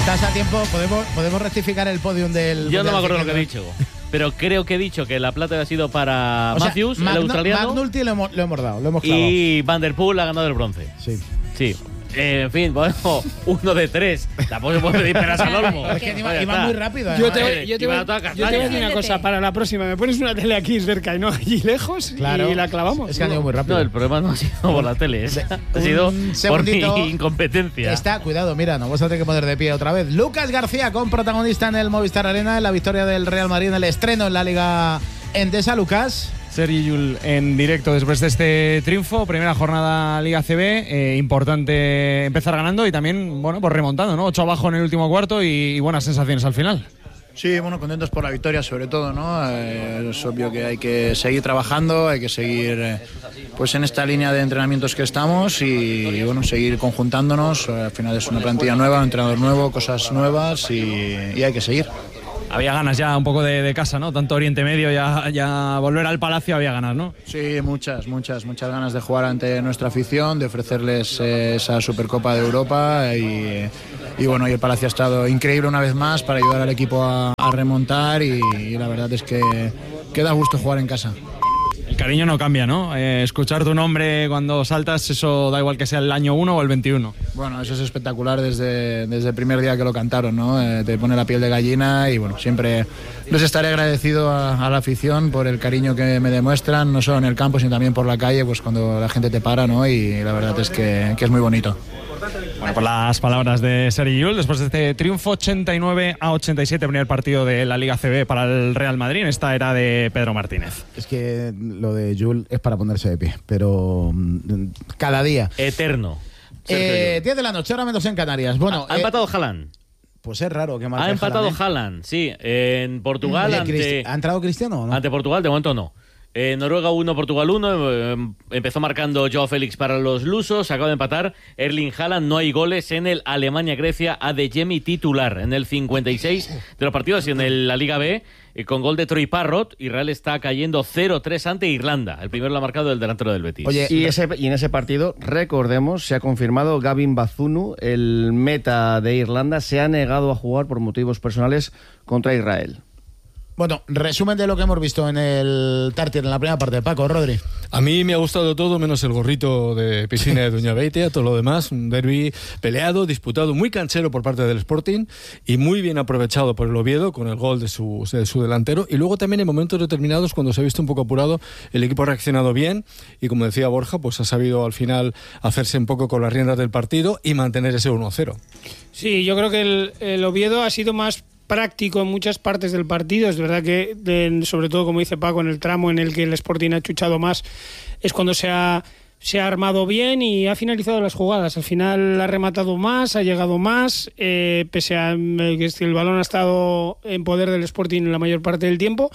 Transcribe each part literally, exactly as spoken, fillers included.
Estás a tiempo, podemos, podemos rectificar el podium del... Yo no me acuerdo Mundial lo que he dicho, pero creo que he dicho que la plata había sido para o sea, Matthews, Magno, el australiano. McNulty lo hemos, lo hemos dado, lo hemos clavado. Y Van der Poel ha ganado el bronce. Sí. Sí. Eh, en fin, bueno, uno de tres. Tampoco se puede pedir peras al olmo. Es que iba, iba muy rápido. Yo te, además. voy, yo, te voy, yo te voy a decir una cosa, para la próxima, me pones una tele aquí cerca y no allí lejos, claro, y la clavamos. Es que han ido muy rápido. No, el problema no ha sido por la tele, ¿eh? ha sido por mi incompetencia. Está, cuidado, mira, nos vamos a tener que poner de pie otra vez. Lucas García, con protagonista en el Movistar Arena, en la victoria del Real Madrid, en el estreno en la Liga Endesa. Lucas. Sergi Llull en directo después de este triunfo, primera jornada Liga C B, eh, importante empezar ganando y también, bueno, pues remontando, ¿no? Ocho abajo en el último cuarto y, y buenas sensaciones al final. Sí, bueno, contentos por la victoria sobre todo, ¿no? Eh, es obvio que hay que seguir trabajando, hay que seguir eh, pues en esta línea de entrenamientos que estamos y, y bueno, seguir conjuntándonos. Al final es una plantilla nueva, un entrenador nuevo, cosas nuevas y, y hay que seguir. Había ganas ya un poco de, de casa, ¿no? Tanto Oriente Medio, ya, ya volver al Palacio había ganas, ¿no? Sí, muchas, muchas, muchas ganas de jugar ante nuestra afición, de ofrecerles eh, esa Supercopa de Europa y, y bueno, y el Palacio ha estado increíble una vez más para ayudar al equipo a, a remontar y, y la verdad es que, que da gusto jugar en casa. El cariño no cambia, ¿no? Eh, escuchar tu nombre cuando saltas, eso da igual que sea el año uno o el veintiuno. Bueno, eso es espectacular desde, desde el primer día que lo cantaron, ¿no? Eh, te pone la piel de gallina y bueno, siempre les estaré agradecido a, a la afición por el cariño que me demuestran, no solo en el campo, sino también por la calle, pues cuando la gente te para, ¿no? Y la verdad es que, que es muy bonito. Bueno, por las palabras de Sergi Llull, después de este triunfo ochenta y nueve a ochenta y siete, primer partido de la Liga C B para el Real Madrid en esta era de Pedro Martínez. Es que lo de Llull es para ponerse de pie, pero mm, cada día. Eterno. Eh, diez de la noche, ahora menos en Canarias. Bueno, ha, ha eh, empatado Haaland. Pues es raro que marque Ha empatado Haaland, ¿eh? Haaland, sí. En Portugal Oye, ante... ¿ha entrado Cristiano o no? Ante Portugal, de momento no. Eh, Noruega uno, Portugal uno. Eh, empezó marcando Joao Félix para los lusos. Acaba de empatar Erling Haaland. No hay goles en el Alemania-Grecia. Adeyemi titular en el cincuenta y seis de los partidos. Y en el, la Liga B, eh, con gol de Troy Parrott, Israel está cayendo cero tres ante Irlanda. El primero lo ha marcado el delantero del Betis. Oye, y, ese, y en ese partido, recordemos, se ha confirmado Gavin Bazunu, el meta de Irlanda, se ha negado a jugar por motivos personales contra Israel. Bueno, resumen de lo que hemos visto en el Tartier en la primera parte. Paco, Rodri. A mí me ha gustado todo menos el gorrito de piscina de Doña Beitia, todo lo demás, un derbi peleado, disputado, muy canchero por parte del Sporting y muy bien aprovechado por el Oviedo con el gol de su, de su delantero, y luego también en momentos determinados cuando se ha visto un poco apurado el equipo ha reaccionado bien y, como decía Borja, pues ha sabido al final hacerse un poco con las riendas del partido y mantener ese uno cero. Sí, yo creo que el, el Oviedo ha sido más práctico en muchas partes del partido. Es verdad que, de, sobre todo, como dice Paco, en el tramo en el que el Sporting ha chuchado más, es cuando se ha, se ha armado bien y ha finalizado las jugadas. Al final ha rematado más, ha llegado más, eh, pese a que el balón ha estado en poder del Sporting la mayor parte del tiempo.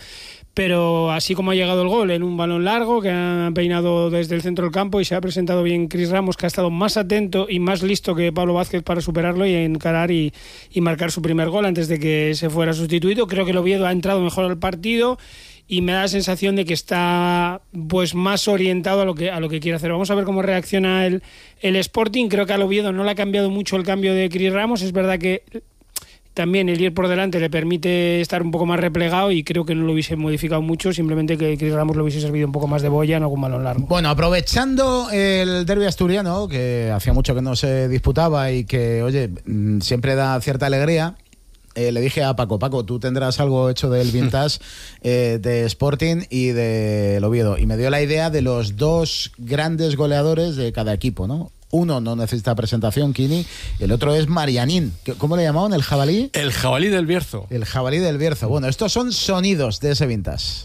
Pero así como ha llegado el gol en un balón largo que ha peinado desde el centro del campo y se ha presentado bien Chris Ramos, que ha estado más atento y más listo que Pablo Vázquez para superarlo y encarar y, y marcar su primer gol antes de que se fuera sustituido. Creo que el Oviedo ha entrado mejor al partido y me da la sensación de que está pues más orientado a lo que a lo que quiere hacer. Vamos a ver cómo reacciona el, el Sporting. Creo que al Oviedo no le ha cambiado mucho el cambio de Chris Ramos. Es verdad que también el ir por delante le permite estar un poco más replegado y creo que no lo hubiese modificado mucho, simplemente que Chris Ramos lo hubiese servido un poco más de boya en algún balón largo. Bueno, aprovechando el derbi asturiano, que hacía mucho que no se disputaba y que, oye, siempre da cierta alegría, eh, le dije a Paco, Paco, tú tendrás algo hecho del vintage eh, de Sporting y del Oviedo, y me dio la idea de los dos grandes goleadores de cada equipo, ¿no? Uno no necesita presentación, Kini. El otro es Marianín. ¿Cómo le llamaban? ¿El jabalí? El jabalí del Bierzo. El jabalí del Bierzo. Bueno, estos son sonidos de ese vintage.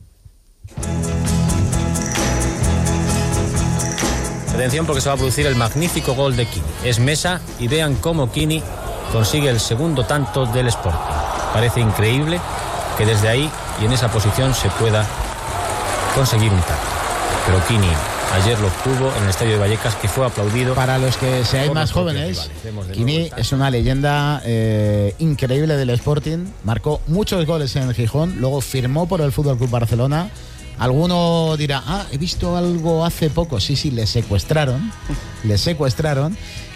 Atención, porque se va a producir el magnífico gol de Kini. Es mesa y vean cómo Kini consigue el segundo tanto del Sporting. Parece increíble que desde ahí y en esa posición se pueda conseguir un tanto. Pero Kini ayer lo obtuvo en el estadio de Vallecas, que fue aplaudido. Para los que seáis más jóvenes, Kini es una leyenda eh, increíble del Sporting. Marcó muchos goles en el Gijón, luego firmó por el F C Barcelona. Alguno dirá, ah, he visto algo hace poco. Sí, sí, le secuestraron, le secuestraron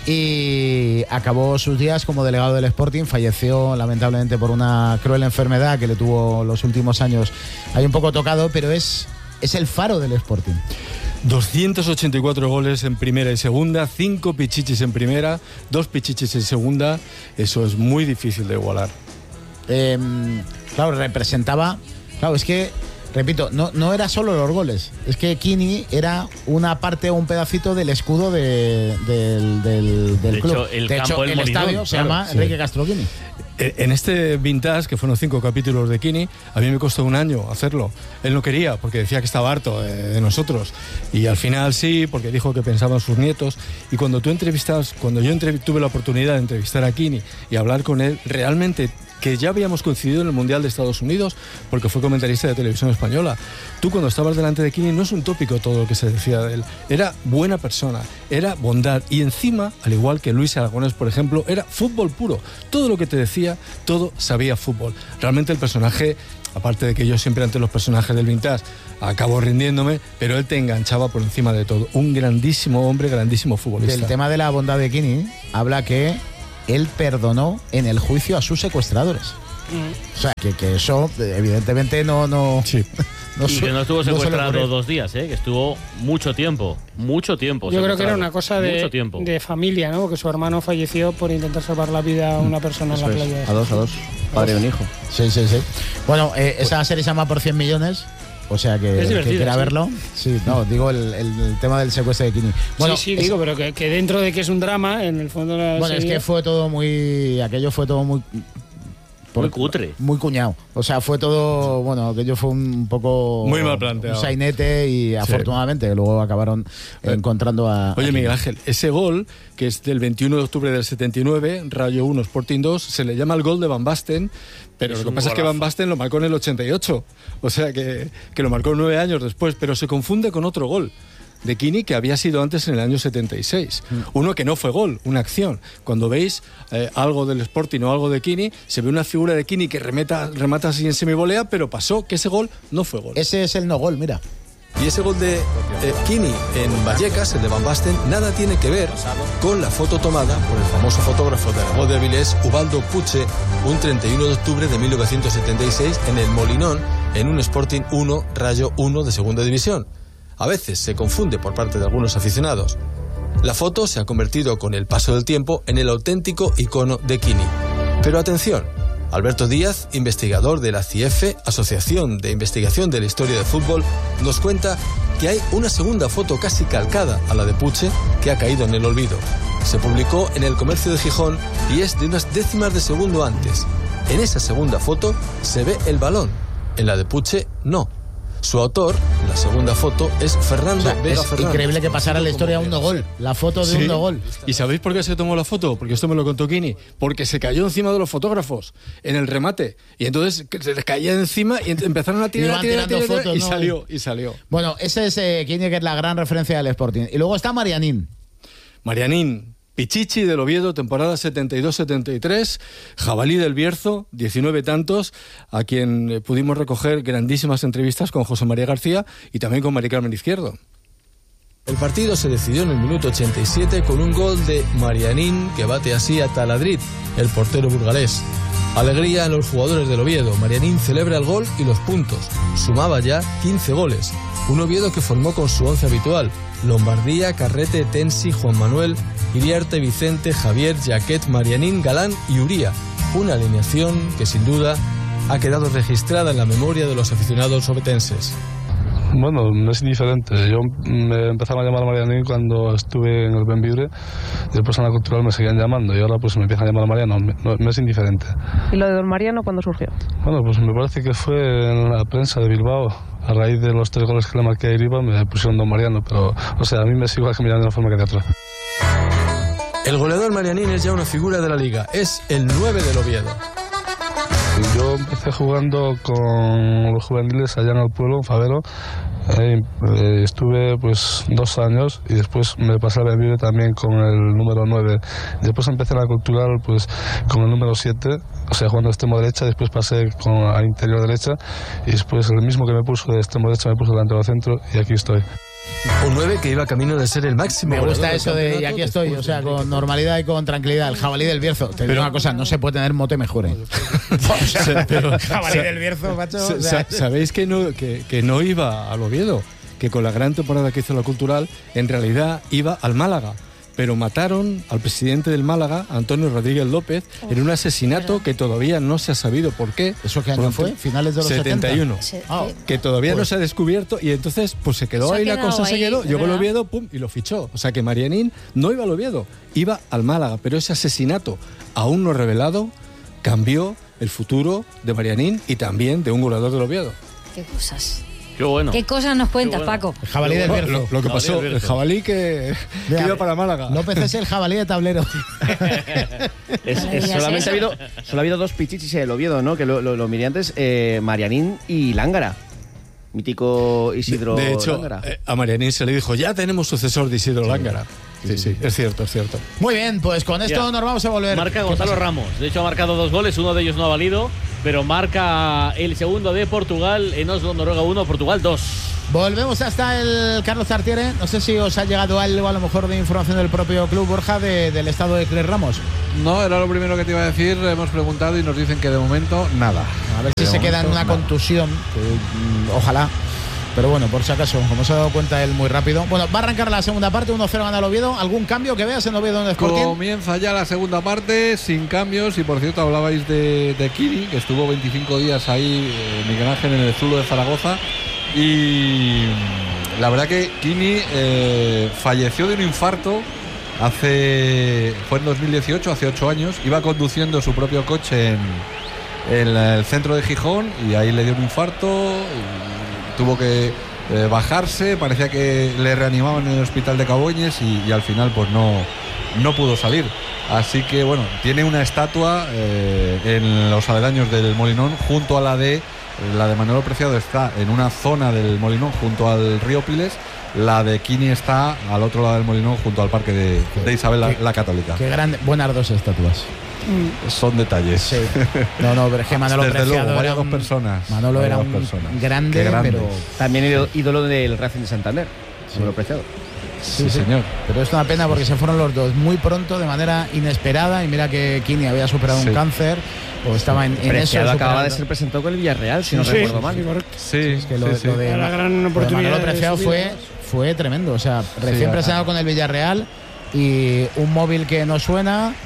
y acabó sus días como delegado del Sporting. Falleció lamentablemente por una cruel enfermedad que le tuvo los últimos años ahí un poco tocado, pero es, es el faro del Sporting. doscientos ochenta y cuatro goles en primera y segunda, cinco pichichis en primera, dos pichichis en segunda. Eso es muy difícil de igualar. Eh, claro, representaba... Claro, es que, repito, no, no era solo los goles. Es que Quini era una parte o un pedacito del escudo de, del, del, del de club. Hecho, el de campo hecho, del el Molinón, estadio se claro, llama sí. Enrique Castro Quini. En este Vintage, que fueron cinco capítulos de Quini, a mí me costó un año hacerlo. Él no quería, porque decía que estaba harto de, de nosotros. Y al final sí, porque dijo que pensaban sus nietos. Y cuando tú entrevistas, cuando yo entrev- tuve la oportunidad de entrevistar a Quini y hablar con él, realmente, que ya habíamos coincidido en el Mundial de Estados Unidos, porque fue comentarista de televisión española. Tú cuando estabas delante de Quini no es un tópico todo lo que se decía de él. Era buena persona, era bondad. Y encima, al igual que Luis Aragonés, por ejemplo, era fútbol puro. Todo lo que te decía, todo sabía fútbol. Realmente el personaje, aparte de que yo siempre ante los personajes del Vintage acabo rindiéndome, pero él te enganchaba por encima de todo. Un grandísimo hombre, grandísimo futbolista. Del tema de la bondad de Quini, habla que él perdonó en el juicio a sus secuestradores. Mm. O sea, que, que eso, evidentemente, no... no sí. no y que no estuvo no secuestrado dos días, ¿eh? Que estuvo mucho tiempo, mucho tiempo. Yo creo que era una cosa de, tiempo. de familia, ¿no? Que su hermano falleció por intentar salvar la vida a una persona Eso en la es. playa. A dos, a dos. Padre y un hijo. Sí, sí, sí. Bueno, eh, esa serie se llama Por cien millones. O sea que, Es que quiera sí. verlo. Sí, no, digo el, el, el tema del secuestro de Quini. Bueno, sí, sí, es, digo, pero que, que dentro de que es un drama, en el fondo la bueno, serie... es que fue todo muy... Aquello fue todo muy... Muy cutre. Muy cuñado. O sea, fue todo... Bueno, aquello fue un poco... Muy mal planteado. Un sainete y sí. Afortunadamente luego acabaron eh, encontrando a... Oye, a Miguel Ángel, ese gol, que es del veintiuno de octubre del setenta y nueve, Rayo uno, Sporting dos, se le llama el gol de Van Basten, pero es lo que pasa golazo. es que Van Basten lo marcó en el ochenta y ocho. O sea, que, que lo marcó nueve años después, pero se confunde con otro gol de Quini que había sido antes en el año setenta y seis. Mm. Uno que no fue gol, una acción. Cuando veis eh, algo del Sporting o algo de Quini, se ve una figura de Quini que remeta, remata así en semivolea, pero pasó que ese gol no fue gol. Ese es el no gol, mira. Y ese gol de eh, Quini en Vallecas, el de Van Basten, nada tiene que ver con la foto tomada por el famoso fotógrafo de la voz de Avilés, Ubaldo Puche, un treinta y uno de octubre de mil novecientos setenta y seis en el Molinón, en un Sporting uno, Rayo uno de Segunda División. A veces se confunde por parte de algunos aficionados. La foto se ha convertido con el paso del tiempo en el auténtico icono de Quini. Pero atención, Alberto Díaz, investigador de la C I E F, Asociación de Investigación de la Historia del Fútbol, nos cuenta que hay una segunda foto casi calcada a la de Puche que ha caído en el olvido. Se publicó en El Comercio de Gijón y es de unas décimas de segundo antes. En esa segunda foto se ve el balón, en la de Puche no. Su autor, en la segunda foto, es Fernando O sea, Vega es Fernández. increíble que pasara la historia a un no gol. La foto de Sí. un no gol. ¿Y sabéis por qué se tomó la foto? Porque esto me lo contó Quini. Porque se cayó encima de los fotógrafos en el remate. Y entonces se les caía encima y empezaron a tirar, Iban a tirar, a tirando tirar, a tirar, fotos, y ¿no? salió, y salió. Bueno, ese es eh, Quini, que es la gran referencia del Sporting. Y luego está Marianín. Marianín, Pichichi del Oviedo, temporada setenta y dos setenta y tres, Jabalí del Bierzo, diecinueve tantos, a quien eh, pudimos recoger grandísimas entrevistas con José María García y también con Mari Carmen Izquierdo. El partido se decidió en el minuto ochenta y siete con un gol de Marianín que bate así a Taladrid, el portero burgalés. Alegría en los jugadores del Oviedo. Marianín celebra el gol y los puntos. Sumaba ya quince goles. Un Oviedo que formó con su once habitual: Lombardía, Carrete, Tensi, Juan Manuel, Iriarte, Vicente, Javier, Jaquet, Marianín, Galán y Uría. Una alineación que sin duda ha quedado registrada en la memoria de los aficionados obetenses. Bueno, es diferente. Yo me empezaron a llamar Marianín cuando estuve en el Benvibre, y después en la Cultural me seguían llamando y ahora pues me empiezan a llamar Mariano. No, me es indiferente. ¿Y lo de Don Mariano cuándo surgió? Bueno, pues me parece que fue en la prensa de Bilbao. A raíz de los tres goles que le marqué a Iriba me pusieron Don Mariano, pero o sea, a mí me es igual que me llamen de una forma que de otra. El goleador Marianín es ya una figura de la liga. Es el nueve del Oviedo. Yo empecé jugando con los juveniles allá en el pueblo, en Favero. Eh, eh, estuve pues dos años y después me pasé a Benvibre también con el número nueve. Después empecé en la cultural pues con el número siete, o sea, jugando de extremo derecha. Después pasé con a interior derecha y después el mismo que me puso de extremo derecha me puso delantero centro y aquí estoy. Un nueve que iba camino de ser el máximo. Me gusta goleador eso del de y campeonato aquí estoy, o sea, con normalidad y con tranquilidad. El jabalí del Bierzo. Te digo una cosa, no se puede tener mote mejor. ¿eh? O sea, pero, el jabalí del Bierzo, macho. O sea, ¿sabéis que no, que, que no iba al Oviedo? Que con la gran temporada que hizo la Cultural, en realidad iba al Málaga. Pero mataron al presidente del Málaga, Antonio Rodríguez López, oh, en un asesinato que todavía no se ha sabido por qué. ¿Eso qué año fue? ¿Finales de los setenta y uno. setenta? Oh, que todavía pues, no se ha descubierto y entonces pues se quedó ahí, la cosa ahí, se quedó, llegó el ¿verdad? Oviedo, pum, y lo fichó. O sea que Marianín no iba al Oviedo, iba al Málaga, pero ese asesinato aún no revelado cambió el futuro de Marianín y también de un goleador del Oviedo. Qué cosas. Qué bueno. ¿Qué cosas nos cuentas, bueno. Paco? El jabalí del Bierzo. Lo, lo que pasó, el jabalí que, que iba para Málaga. López es el jabalí de tablero. es, es, solamente ha habido, solo ha habido dos pichichis en el Oviedo, ¿no? Que lo, lo, lo miré antes, eh, Marianín y Lángara. Mítico Isidro De, de hecho, Lángara. Eh, a Marianín se le dijo, ya tenemos sucesor de Isidro sí. Lángara. Sí, sí, es cierto, es cierto. Muy bien, pues con esto ya. nos vamos a volver. Marca Gonzalo Ramos. De hecho, ha marcado dos goles, uno de ellos no ha valido, pero marca el segundo de Portugal en Oslo, Noruega uno, Portugal dos. Volvemos hasta el Carlos Tartiere. No sé si os ha llegado algo a lo mejor de información del propio club, Borja, de, del estado de Cris Ramos. No, era lo primero que te iba a decir. Hemos preguntado y nos dicen que de momento nada. A ver de si se queda en una nada. contusión, que, ojalá. Pero bueno, por si acaso, como se ha dado cuenta él muy rápido. Bueno, va a arrancar la segunda parte, uno cero gana el Oviedo. ¿Algún cambio que veas en Oviedo en Sporting? Comienza ya la segunda parte, sin cambios. Y por cierto, hablabais de, de Kini, que estuvo veinticinco días ahí, eh, Miguel Ángel, en el Zulo de Zaragoza. Y la verdad que Kini eh, falleció de un infarto hace... Fue en dos mil dieciocho, hace ocho años. Iba conduciendo su propio coche en, en el centro de Gijón y ahí le dio un infarto. Y tuvo que eh, bajarse, parecía que le reanimaban en el hospital de Caboñes y, y al final pues no, no pudo salir. Así que bueno, tiene una estatua eh, en los aledaños del Molinón junto a la de la de Manolo Preciado, está en una zona del Molinón junto al río Piles. La de Kini está al otro lado del Molinón junto al parque de, de Isabel la, la Católica. Qué grande, buenas dos estatuas. Son detalles. Sí. No, no, pero es que Manolo Desde Preciado luego, era dos un, personas. Manolo era un personas. Grande, grande, pero también ídolo del Racing de Santander. Sí. Manolo Preciado. Sí, sí, sí, señor. Pero es una pena porque se fueron los dos muy pronto, de manera inesperada. Y mira que Kini había superado sí. un cáncer o estaba en, en eso. Acababa de ser presentado con el Villarreal, si no sí, recuerdo mal. Sí, es que lo, sí, sí. lo de, la gran oportunidad Manolo Preciado fue, fue tremendo. O sea, recién sí, presentado con el Villarreal y un móvil que no suena.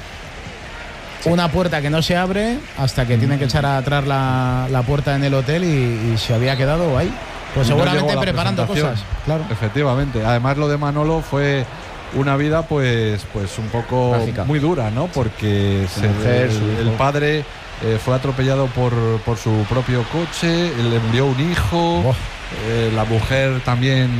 Sí. Una puerta que no se abre hasta que mm. tienen que echar atrás la, la puerta en el hotel y, y se había quedado ahí. Pues no seguramente preparando cosas. Claro. Efectivamente. Además lo de Manolo fue una vida pues pues un poco Mágica. muy dura, ¿no? Porque se, mujer, el, el padre eh, fue atropellado por, por su propio coche, le envió un hijo, oh. eh, la mujer también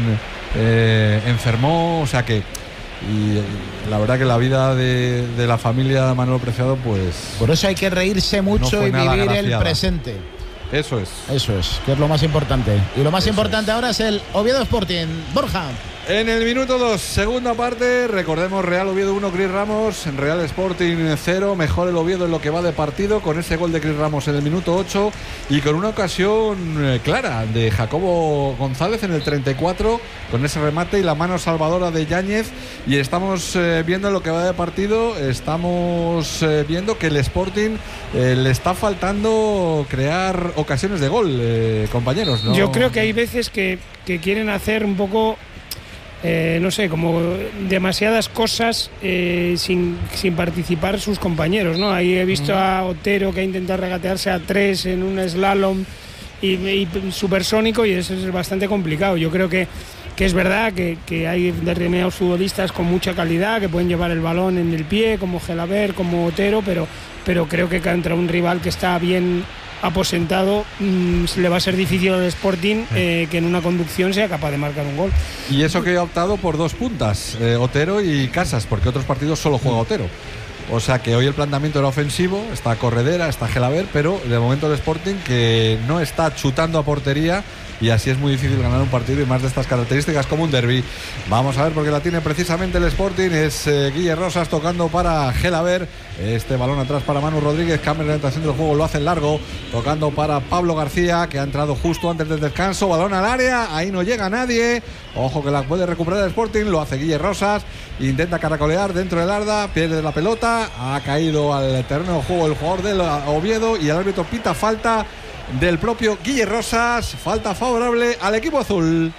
eh, enfermó, o sea que y la verdad que la vida de, de la familia Manolo Preciado pues por eso hay que reírse mucho no y vivir graciada. el presente. Eso es. Eso es, que es lo más importante. Y lo más Eso importante es. ahora es el Oviedo Sporting. Borja. En el minuto dos, segunda parte, recordemos Real Oviedo uno, Cris Ramos, Real Sporting cero, mejor el Oviedo en lo que va de partido, con ese gol de Cris Ramos en el minuto ocho y con una ocasión clara de Jacobo González en el treinta y cuatro, con ese remate y la mano salvadora de Yáñez. Y estamos eh, viendo lo que va de partido, estamos eh, viendo que el Sporting eh, le está faltando crear ocasiones de gol, eh, compañeros, ¿no? Yo creo que hay veces que, que quieren hacer un poco... Eh, no sé, como demasiadas cosas eh, sin, sin participar sus compañeros, ¿no? Ahí he visto a Otero que ha intentado regatearse a tres en un slalom y, y supersónico y eso es bastante complicado. Yo creo que, que es verdad que, que hay determinados futbolistas con mucha calidad que pueden llevar el balón en el pie, como Gelaber, como Otero, pero, pero creo que contra un rival que está bien aposentado mmm, le va a ser difícil al Sporting eh, que en una conducción sea capaz de marcar un gol. Y eso que he optado por dos puntas, eh, Otero y Casas, porque otros partidos solo juega Otero. O sea que hoy el planteamiento era ofensivo, está Corredera, está Gelaber, pero de momento el Sporting que no está chutando a portería y así es muy difícil ganar un partido y más de estas características como un derbi. Vamos a ver porque la tiene precisamente el Sporting, es eh, Guille Rosas tocando para Gelaber, este balón atrás para Manu Rodríguez, cambia la orientación del juego, lo hace largo, tocando para Pablo García que ha entrado justo antes del descanso, balón al área, ahí no llega nadie, ojo que la puede recuperar el Sporting, lo hace Guille Rosas, intenta caracolear dentro del Arda, pierde la pelota, ha caído al terreno de juego el jugador del Oviedo y el árbitro pita falta del propio Guille Rosas, falta favorable al equipo azul.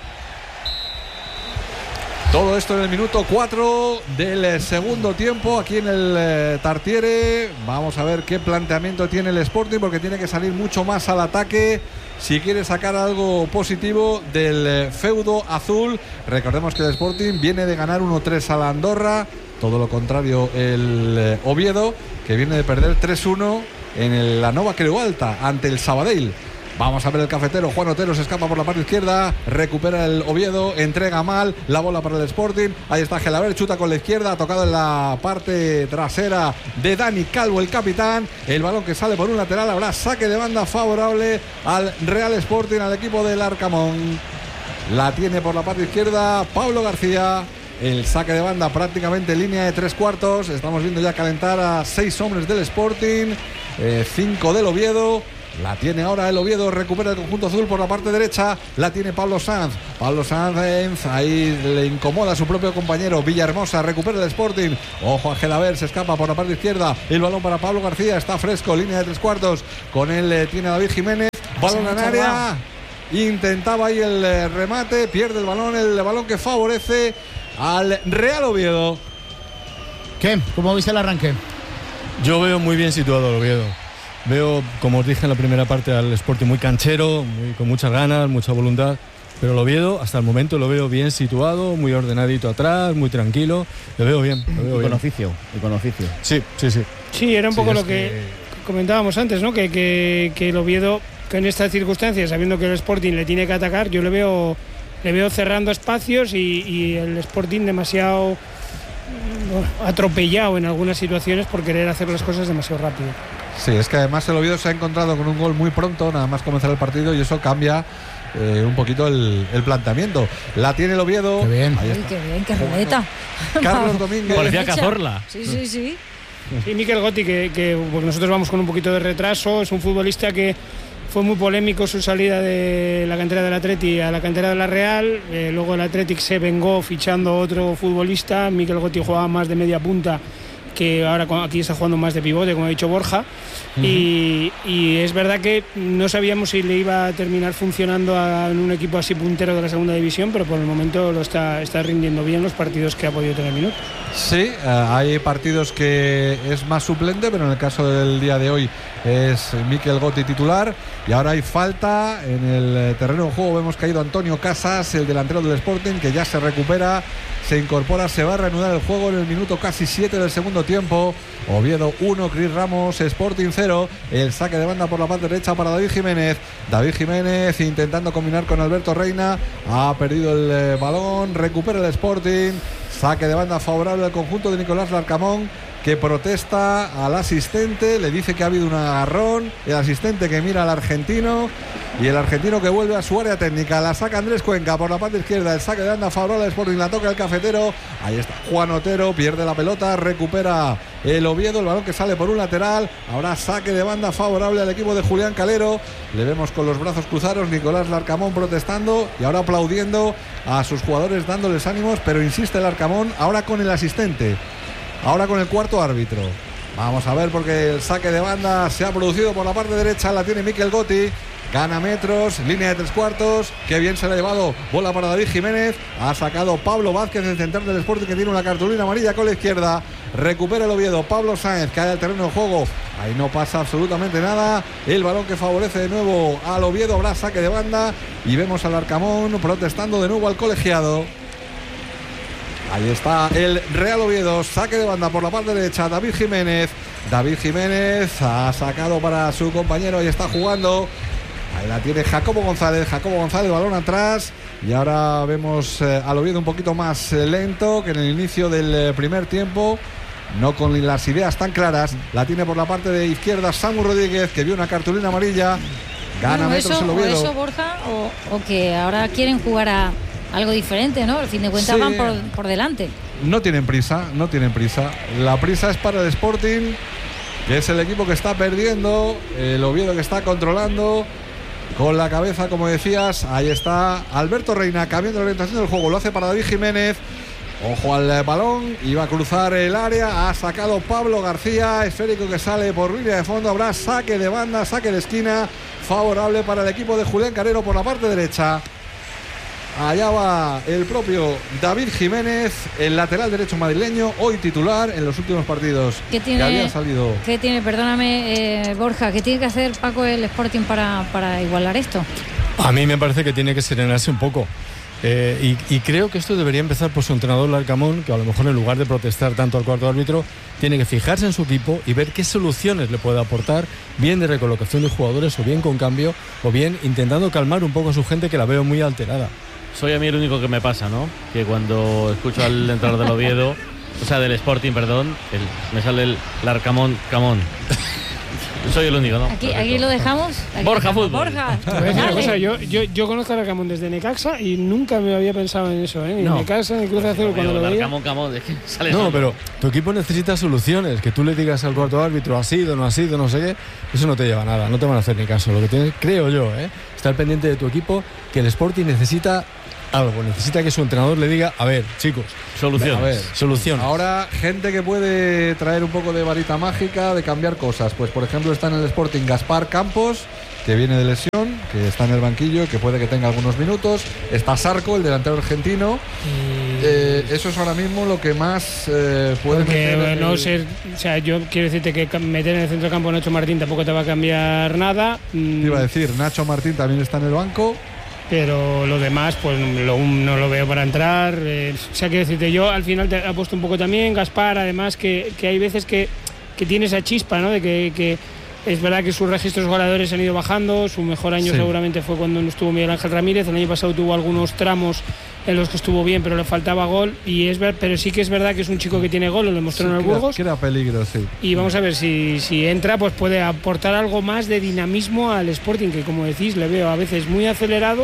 Todo esto en el minuto cuatro del segundo tiempo aquí en el eh, Tartiere. Vamos a ver qué planteamiento tiene el Sporting porque tiene que salir mucho más al ataque si quiere sacar algo positivo del eh, feudo azul. Recordemos que el Sporting viene de ganar uno tres a la Andorra, todo lo contrario el eh, Oviedo, que viene de perder tres uno en el, la Nova Creu Alta ante el Sabadell. Vamos a ver el cafetero, Juan Otero se escapa por la parte izquierda, recupera el Oviedo, entrega mal, la bola para el Sporting, ahí está Gelaber, chuta con la izquierda, ha tocado en la parte trasera de Dani Calvo, el capitán, el balón que sale por un lateral, habrá saque de banda favorable al Real Sporting, al equipo del Arcamón. La tiene por la parte izquierda Pablo García. El saque de banda prácticamente en línea de tres cuartos. Estamos viendo ya calentar a seis hombres del Sporting, eh, cinco del Oviedo. La tiene ahora el Oviedo, recupera el conjunto azul por la parte derecha, la tiene Pablo Sanz. Pablo Sanz, ahí le incomoda a su propio compañero. Villahermosa recupera el Sporting. Ojo a Gelaber, se escapa por la parte izquierda. El balón para Pablo García, está fresco, línea de tres cuartos. Con él eh, tiene a David Jiménez. Balón en área. Intentaba ahí el eh, remate, pierde el balón, el balón que favorece al Real Oviedo. ¿Qué? ¿Cómo viste el arranque? Yo veo muy bien situado al Oviedo. Veo, como os dije en la primera parte, al Sporting muy canchero, muy, con muchas ganas, mucha voluntad. Pero el Oviedo, hasta el momento, lo veo bien situado, muy ordenadito atrás, muy tranquilo. Lo veo bien. Lo veo y bien. con oficio, y con oficio. Sí, sí, sí. Sí, era un poco Sí, lo es que, que comentábamos antes, ¿no? Que, que, que el Oviedo, que en estas circunstancias, sabiendo que el Sporting le tiene que atacar, yo le veo, le veo cerrando espacios y, y el Sporting demasiado atropellado en algunas situaciones por querer hacer las cosas demasiado rápido. Sí, es que además el Oviedo se ha encontrado con un gol muy pronto, nada más comenzar el partido, y eso cambia eh, un poquito el, el planteamiento. La tiene el Oviedo. Qué bien. Uy, qué bien, qué roleta. Carlos Domínguez. Parecía Cazorla. Sí, sí, sí. Y Mikel Gotti, que, que pues nosotros vamos con un poquito de retraso, es un futbolista que fue muy polémico su salida de la cantera del Atleti a la cantera de la Real, eh, luego el Athletic se vengó fichando otro futbolista. Mikel Gotti jugaba más de media punta, que ahora aquí está jugando más de pivote, como ha dicho Borja. Uh-huh. y, y es verdad que no sabíamos si le iba a terminar funcionando a, en un equipo así puntero de la segunda división, pero por el momento lo está, está rindiendo bien los partidos que ha podido tener minutos. Sí, uh, hay partidos que es más suplente, pero en el caso del día de hoy es Mikel Gotti titular. Y ahora hay falta en el terreno de juego. Vemos caído Antonio Casas, el delantero del Sporting, que ya se recupera, se incorpora, se va a reanudar el juego en el minuto casi siete del segundo tiempo. Oviedo uno, Cris Ramos, Sporting cero. El saque de banda por la parte derecha para David Jiménez. David Jiménez intentando combinar con Alberto Reina. Ha perdido el eh, balón, recupera el Sporting. Saque de banda favorable al conjunto de Nicolás Larcamón, que protesta al asistente, le dice que ha habido un agarrón, el asistente que mira al argentino y el argentino que vuelve a su área técnica. La saca Andrés Cuenca por la parte izquierda, el saque de banda favorable al Sporting, la toca el cafetero, ahí está Juan Otero, pierde la pelota, recupera el Oviedo, el balón que sale por un lateral, ahora saque de banda favorable al equipo de Julián Calero, le vemos con los brazos cruzados, Nicolás Larcamón protestando y ahora aplaudiendo a sus jugadores, dándoles ánimos, pero insiste el Larcamón, ahora con el asistente. Ahora con el cuarto árbitro. Vamos a ver porque el saque de banda se ha producido por la parte derecha. La tiene Mikel Gotti. Gana metros, línea de tres cuartos. Qué bien se la ha llevado. Bola para David Jiménez. Ha sacado Pablo Vázquez, el central del Sporting, que tiene una cartulina amarilla con la izquierda. Recupera el Oviedo. Pablo Sáenz cae al terreno de juego. Ahí no pasa absolutamente nada. El balón que favorece de nuevo al Oviedo. Habrá saque de banda. Y vemos al Arcamón protestando de nuevo al colegiado. Ahí está el Real Oviedo, saque de banda por la parte derecha, David Jiménez. David Jiménez ha sacado para su compañero, ahí está jugando. Ahí la tiene Jacobo González, Jacobo González, balón atrás. Y ahora vemos eh, al Oviedo un poquito más eh, lento que en el inicio del eh, primer tiempo. no con las ideas tan claras. La tiene por la parte de izquierda Samu Rodríguez, que vio una cartulina amarilla. Gana bueno, metros eso, el o Oviedo. eso, Borja, o, o que ahora quieren jugar a algo diferente, ¿no? Al fin de cuentas Sí. van por, por delante. No tienen prisa, no tienen prisa. La prisa es para el Sporting, que es el equipo que está perdiendo, el Oviedo que está controlando con la cabeza, como decías. Ahí está Alberto Reina cambiando la orientación del juego, lo hace para David Jiménez. Ojo al balón, iba a cruzar el área, ha sacado Pablo García, esférico que sale por línea de fondo. Habrá saque de banda, saque de esquina, favorable para el equipo de Julián Carrero por la parte derecha. Allá va el propio David Jiménez, el lateral derecho madrileño, hoy titular en los últimos partidos. ¿Qué tiene, que había salido. ¿qué tiene, perdóname, eh, Borja, qué tiene que hacer Paco el Sporting para, para igualar esto? A mí me parece que tiene que serenarse un poco. Eh, y, y creo que esto debería empezar por su entrenador Larcamón, que a lo mejor en lugar de protestar tanto al cuarto árbitro, tiene que fijarse en su equipo y ver qué soluciones le puede aportar, bien de recolocación de jugadores o bien con cambio, o bien intentando calmar un poco a su gente, que la veo muy alterada. Soy a mí el único que me pasa, ¿no? Que cuando escucho al entrenador del Oviedo, o sea, del Sporting, perdón, el, me sale el Larcamón, Camón. Soy el único, ¿no? Aquí, aquí lo dejamos. Aquí Borja, dejamos. fútbol. Borja, Te voy a decir una dale. cosa, yo, yo, yo conozco a Larcamón desde Necaxa y nunca me había pensado en eso, ¿eh? Ni No. Necaxa ni Cruz Azul cuando lo veía. Larcamón, Camón, es que sale No, solo. pero tu equipo necesita soluciones. Que tú le digas al cuarto árbitro, ha sido, no ha sido, no sé qué, eso no te lleva a nada, no te van a hacer ni caso. Lo que tienes, creo yo, ¿eh? estar pendiente de tu equipo, que el Sporting necesita algo, necesita que su entrenador le diga, a ver, chicos, soluciones. A ver, soluciones. ahora gente que puede traer un poco de varita mágica, de cambiar cosas. Pues por ejemplo está en el Sporting Gaspar Campos, que viene de lesión, que está en el banquillo, que puede que tenga algunos minutos. Está Sarco, el delantero argentino. Eh, eso es ahora mismo lo que más eh, puede Porque meter en no el- ser, o sea, yo quiero decirte que cam- meter en el centro del campo a Nacho Martín tampoco te va a cambiar nada. mm, Te iba a decir, Nacho Martín también está en el banco. Pero lo demás, pues lo, no lo veo para entrar. Eh, o sea, quiero decirte, yo al final te apuesto un poco también, Gaspar, además que, que hay veces que, que tiene esa chispa, ¿no? De que, que es verdad que sus registros goleadores han ido bajando. Su mejor año Sí. seguramente fue cuando no estuvo Miguel Ángel Ramírez. El año pasado tuvo algunos tramos en los que estuvo bien, pero le faltaba gol. Y es ver, pero sí que es verdad que es un chico que tiene gol, lo demostró Sí, en el que era- Burgos. que era peligro, sí. Y vamos a ver si, si entra, pues puede aportar algo más de dinamismo al Sporting, que como decís, le veo a veces muy acelerado,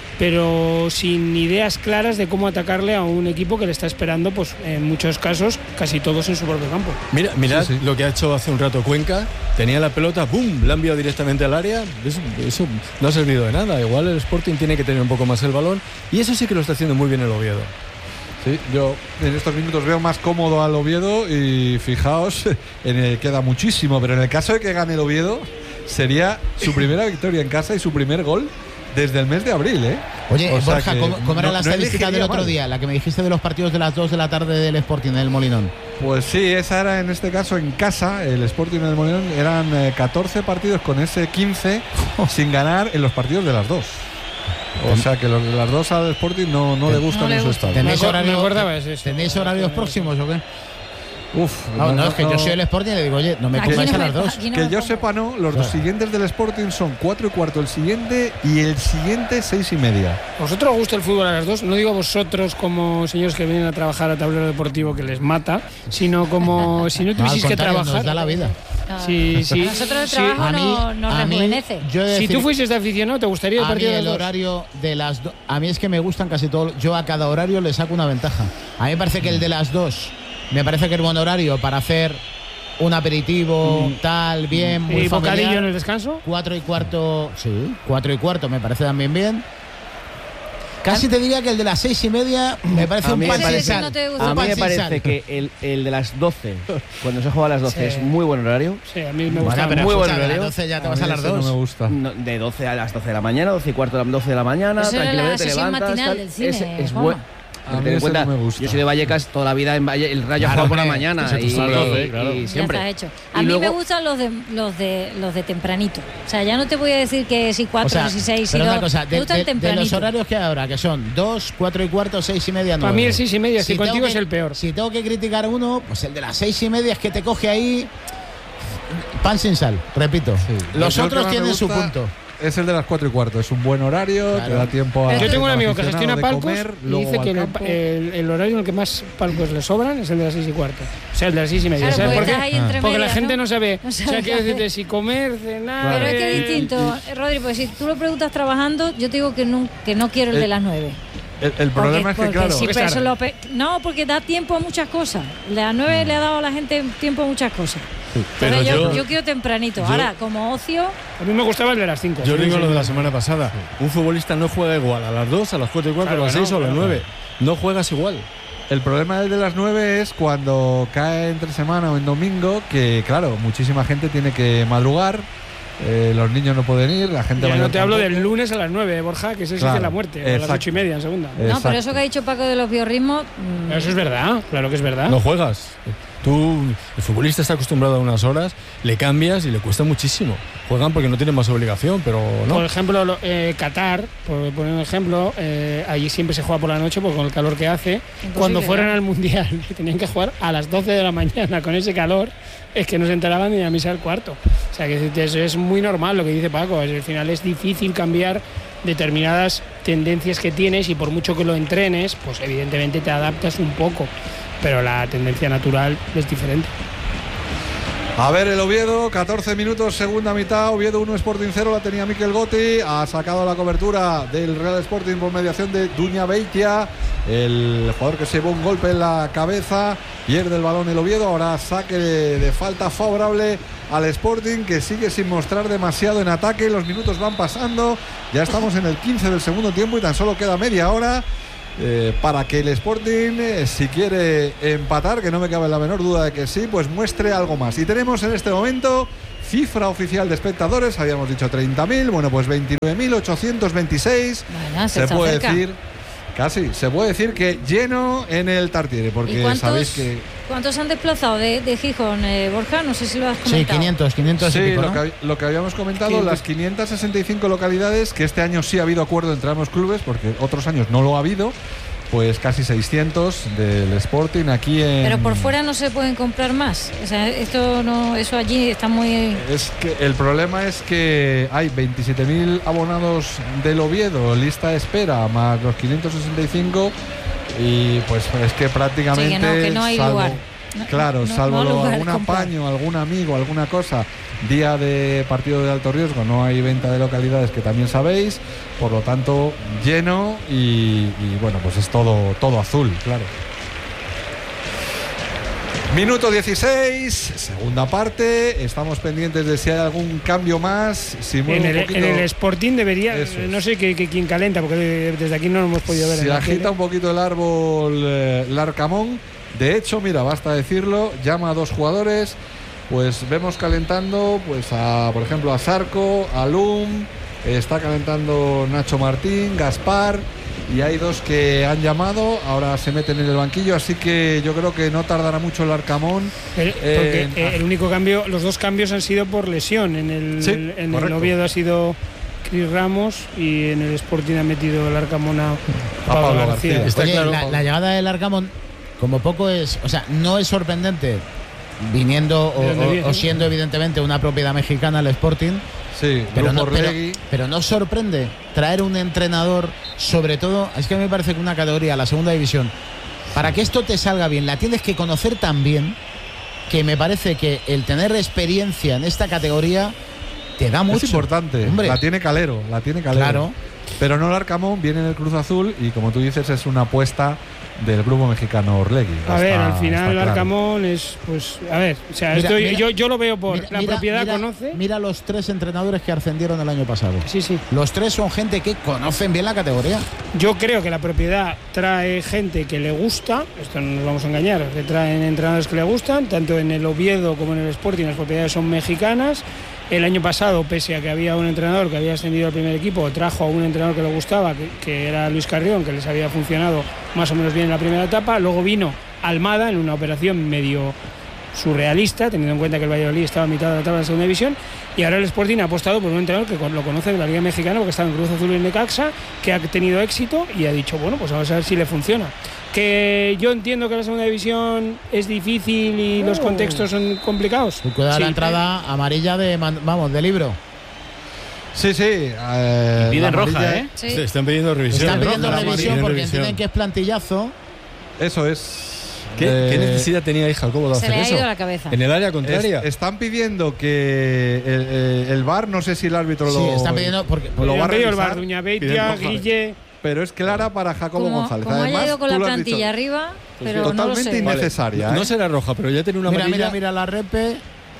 pero sin ideas claras de cómo atacarle a un equipo que le está esperando, pues en muchos casos, casi todos en su propio campo. Mira, mirad Sí, sí. lo que ha hecho hace un rato Cuenca. Tenía la pelota, ¡bum!, la ha enviado directamente al área. Eso, eso no ha servido de nada. Igual el Sporting tiene que tener un poco más el balón. Y eso sí que lo está haciendo muy bien el Oviedo. Sí, yo en estos minutos veo más cómodo al Oviedo y fijaos, en el, queda muchísimo, pero en el caso de que gane el Oviedo, sería su primera victoria en casa y su primer gol desde el mes de abril, ¿eh? Oye, O sea Borja, que ¿cómo, cómo era no- la no estadística del elegiría otro mal. día? La que me dijiste de los partidos de las dos de la tarde del Sporting, del Molinón. Pues sí, esa era en este caso en casa, el Sporting del Molinón, eran eh, catorce partidos con ese quince sin ganar en los partidos de las dos. O sea que los de las dos al Sporting no, no le gustan No le en su gusta. estado. ¿Tenéis, Me acu- horario- me acordaba de eso. ¿Tenéis horarios próximos o qué? Uf, No, no, es que yo soy el Sporting y le digo, oye, no me Aquí pongáis no a me- las dos. aquí no Que me yo pongo. sepa, no, los dos siguientes del Sporting son cuatro y cuarto el siguiente y el siguiente seis y media. ¿Vosotros os gusta el fútbol a las dos? No digo vosotros como señores que vienen a trabajar a tablero deportivo que les mata, sino como si no No, al tuvieseis que contrario, trabajar. nos da la vida. No. Sí, sí. A nosotros el Sí. trabajo A mí- no- nos a mí, rejuvenece. yo he de Si decir- tú fueses de aficionado, ¿te gustaría el a mí partido de el las dos? horario de las dos, a mí es que me gustan casi todos. Yo a cada horario le saco una ventaja. A mí me parece que el de las dos, me parece que es buen horario para hacer un aperitivo, tal, bien, muy ¿Y bocadillo en familiar. el descanso? Cuatro y cuarto, sí, cuatro y cuarto me parece también bien. Casi te diría que el de las seis y media me parece A un mí pan me sin parece- sal. no te gusta. Un A mí pan me sin parece sal. que el, el de las doce, cuando se juega a las doce, Sí. es muy buen horario. Sí, a mí me Bueno, gusta. pero muy buen escucha, de las horario. doce ya te A vas mí a las ese no dos. me gusta. No, de doce a las doce de la mañana, doce y cuarto a las doce de la mañana, Eso era la tranquilamente te sesión levantas. matinal tal. del cine, Ese es Juanma. bueno. A mí Ten en ese cuenta, no me gusta. yo soy de Vallecas toda la vida, en Valle, el Rayo Claro, juega por la hombre, mañana sí, y, sí, sí, claro, y- claro. y Ya siempre. está hecho. Y A mí luego- me gustan los de los de los de tempranito. O sea, ya no te voy a decir que si cuatro, O sea, si seis, si pero dos. una cosa, me de, gustan de- de tempranito. los horarios que hay ahora, que son dos, cuatro y cuarto, seis y media, Para nueve. mí el seis y media, si tengo contigo que- es el peor. Si tengo que criticar uno, pues el de las seis y media es que te coge ahí pan sin sal, repito. Sí. Los Yo el que otros más me tienen su gusta punto. es el de las cuatro y cuarto. Es un buen horario, Claro. te da tiempo a. Yo tengo un amigo que aficionado gestiona de palcos comer, y luego dice al que el, campo. el- el horario en el que más palcos le sobran es el de las seis y cuarto. O sea, el de las seis y media. Claro, ¿Sabes porque por qué? estás ahí entre Porque la medias, gente ¿no? no sabe. No O sabe sea, qué quiero decirte hacer. si comer, cenar. Pero es que eh, es distinto, eh, Rodri, porque si tú lo preguntas trabajando, yo te digo que no, que no quiero el Eh, de las nueve. El, el problema Porque- es que, porque claro. sí, Porque pero es eso tarde. lo pe- no, porque da tiempo a muchas cosas. La nueve le ha dado a la gente tiempo a muchas cosas. Pero Entonces yo, yo- yo quiero tempranito. yo- Ahora, como ocio, A mí me gustaba el de las cinco. Yo Sí, digo sí. lo de la semana pasada. Un futbolista no juega igual a las dos, a las cuatro y cuarto, Claro a las que no, seis o a las claro. nueve. No juegas igual. El problema del de las nueve es cuando cae entre semana o en domingo, que claro, muchísima gente tiene que madrugar, eh, los niños no pueden ir, la gente Ya mayor no te hablo tampoco. del lunes a las nueve, Borja, que ese sí Claro, es de la muerte. A las exacto. ocho y media en segunda. Eh, no, pero eso Exacto. que ha dicho Paco de los biorritmos, mm, Eso es verdad, claro que es verdad. No juegas. Tú, el futbolista está acostumbrado a unas horas, le cambias y le cuesta muchísimo. Juegan porque no tienen más obligación, pero no. Por ejemplo, lo- eh, Qatar, por poner un ejemplo, eh, allí siempre se juega por la noche porque con el calor que hace. Cuando fueron ¿no? al Mundial que tenían que jugar a las doce de la mañana con ese calor, es que no se enteraban ni a misa del cuarto. O sea, que eso es muy normal lo que dice Paco. Al final es difícil cambiar determinadas tendencias que tienes y por mucho que lo entrenes, pues evidentemente te adaptas un poco. Pero la tendencia natural es diferente. A ver el Oviedo, catorce minutos, segunda mitad, Oviedo uno, Sporting cero, la tenía Mikel Gotti, ha sacado la cobertura del Real Sporting por mediación de Duña Beitia, el jugador que se llevó un golpe en la cabeza, pierde el balón el Oviedo, ahora saque de, de falta favorable al Sporting, que sigue sin mostrar demasiado en ataque, los minutos van pasando, ya estamos en el quince del segundo tiempo y tan solo queda media hora. Eh, para que el Sporting, eh, si quiere empatar, que no me cabe la menor duda de que sí, pues muestre algo más. Y tenemos en este momento cifra oficial de espectadores, habíamos dicho treinta mil, bueno, pues veintinueve mil ochocientos veintiséis. Bueno, se se está puede cerca. decir, casi, se puede decir que lleno en el Tartiere, ¿y porque cuántos, sabéis que... cuántos han desplazado de, de Gijón, eh, Borja? No sé si lo has Sí, comentado. quinientos, quinientos y Sí, pico, lo, ¿no? que, hab- lo que habíamos comentado, quinientos. las quinientas sesenta y cinco localidades, que este año sí ha habido acuerdo entre ambos clubes, porque otros años no lo ha habido, pues casi seiscientos del Sporting aquí en... Pero por fuera no se pueden comprar más. O sea, esto no, eso allí está muy. Es que el problema es que hay veintisiete mil abonados del Oviedo, lista de espera, más los quinientos sesenta y cinco, y pues es que prácticamente... Sí, que no, que no hay salvo- lugar. No- Claro, no- salvo no lo- lugar algún comprar. apaño, algún amigo, alguna cosa, día de partido de alto riesgo, no hay venta de localidades, que también sabéis, por lo tanto lleno y, y bueno, pues es todo, todo azul, claro. Minuto dieciséis, segunda parte, estamos pendientes de si hay algún cambio más, si mueve En un el, poquito, en el Sporting debería, Eso es. no sé qué, qué- quién calenta, porque desde aquí no lo hemos podido ver. si en la agita tele. un poquito el árbol eh, Larcamón. De hecho, mira, basta decirlo, llama a dos jugadores, pues vemos calentando, pues a, por ejemplo, a Sarco, a Lum, eh, está calentando Nacho Martín, Gaspar, y hay dos que han llamado, ahora se meten en el banquillo, así que yo creo que no tardará mucho el Arcamón. Eh, porque en- eh, el único cambio, los dos cambios han sido por lesión. En el, Sí, en el correcto. Oviedo ha sido Cris Ramos y en el Sporting ha metido el Arcamona a Pablo, Pablo García. García. Está Oye, claro. la, la llegada del Arcamón, como poco es, o sea, no es sorprendente viniendo o, ¿De dónde o- viene? o siendo evidentemente una propiedad mexicana el Sporting, Sí, pero no, Grupo pero, Orlegui. pero no sorprende traer un entrenador, sobre todo, es que me parece que una categoría, la segunda división, para que esto te salga bien, la tienes que conocer tan bien que me parece que el tener experiencia en esta categoría te da mucho. Es importante, Hombre. la tiene Calero, la tiene Calero. Claro. Pero no el Arcamón, viene en el Cruz Azul y como tú dices es una apuesta del grupo mexicano Orlegui. A Está- ver, al final está el claro. Arcamón es, pues, a ver, o sea, Mira, esto mira, yo, yo lo veo por Mira, la mira, propiedad mira- conoce. Mira los tres entrenadores que ascendieron el año pasado. Sí, sí. Los tres son gente que conocen bien la categoría. Yo creo que la propiedad trae gente que le gusta, esto no nos vamos a engañar, que traen entrenadores que le gustan, tanto en el Oviedo como en el Sporting las propiedades son mexicanas. El año pasado, pese a que había un entrenador que había ascendido al primer equipo, trajo a un entrenador que le gustaba, que, que era Luis Carrión, que les había funcionado más o menos bien en la primera etapa. Luego vino Almada en una operación medio surrealista, teniendo en cuenta que el Valladolid estaba a mitad de la tabla de la segunda división, y ahora el Sporting ha apostado por un entrenador que lo conoce de la Liga Mexicana porque estaba en Cruz Azul y en Necaxa, que ha tenido éxito y ha dicho, bueno, pues vamos a ver si le funciona. Que yo entiendo que la segunda división es difícil y los contextos son complicados. Cuidado Sí, la entrada amarilla de, man- vamos, de libro. Sí, sí. Eh, y piden la roja, amarilla- ¿eh? Sí. Se están pidiendo revisión. Están roja, pidiendo la revisión amarilla, porque revisión. entienden que es plantillazo. Eso es. ¿Qué, Eh, qué necesidad tenía ahí Jacobo de Se hacer le ha eso? ido la cabeza. En el área contraria. Es- están pidiendo que el, el- el V A R, no sé si el árbitro Sí, lo, están pidiendo porque lo va a el revisar, Bar, Duña Beitia, piden roja. Guille. Pero es clara para Jacobo Como, González. como Además, haya ido con tú la lo has plantilla dicho, arriba, pero no lo totalmente sé. innecesaria. No ¿eh? será roja, pero ya tiene una mira, amarilla. mira, mira la repe.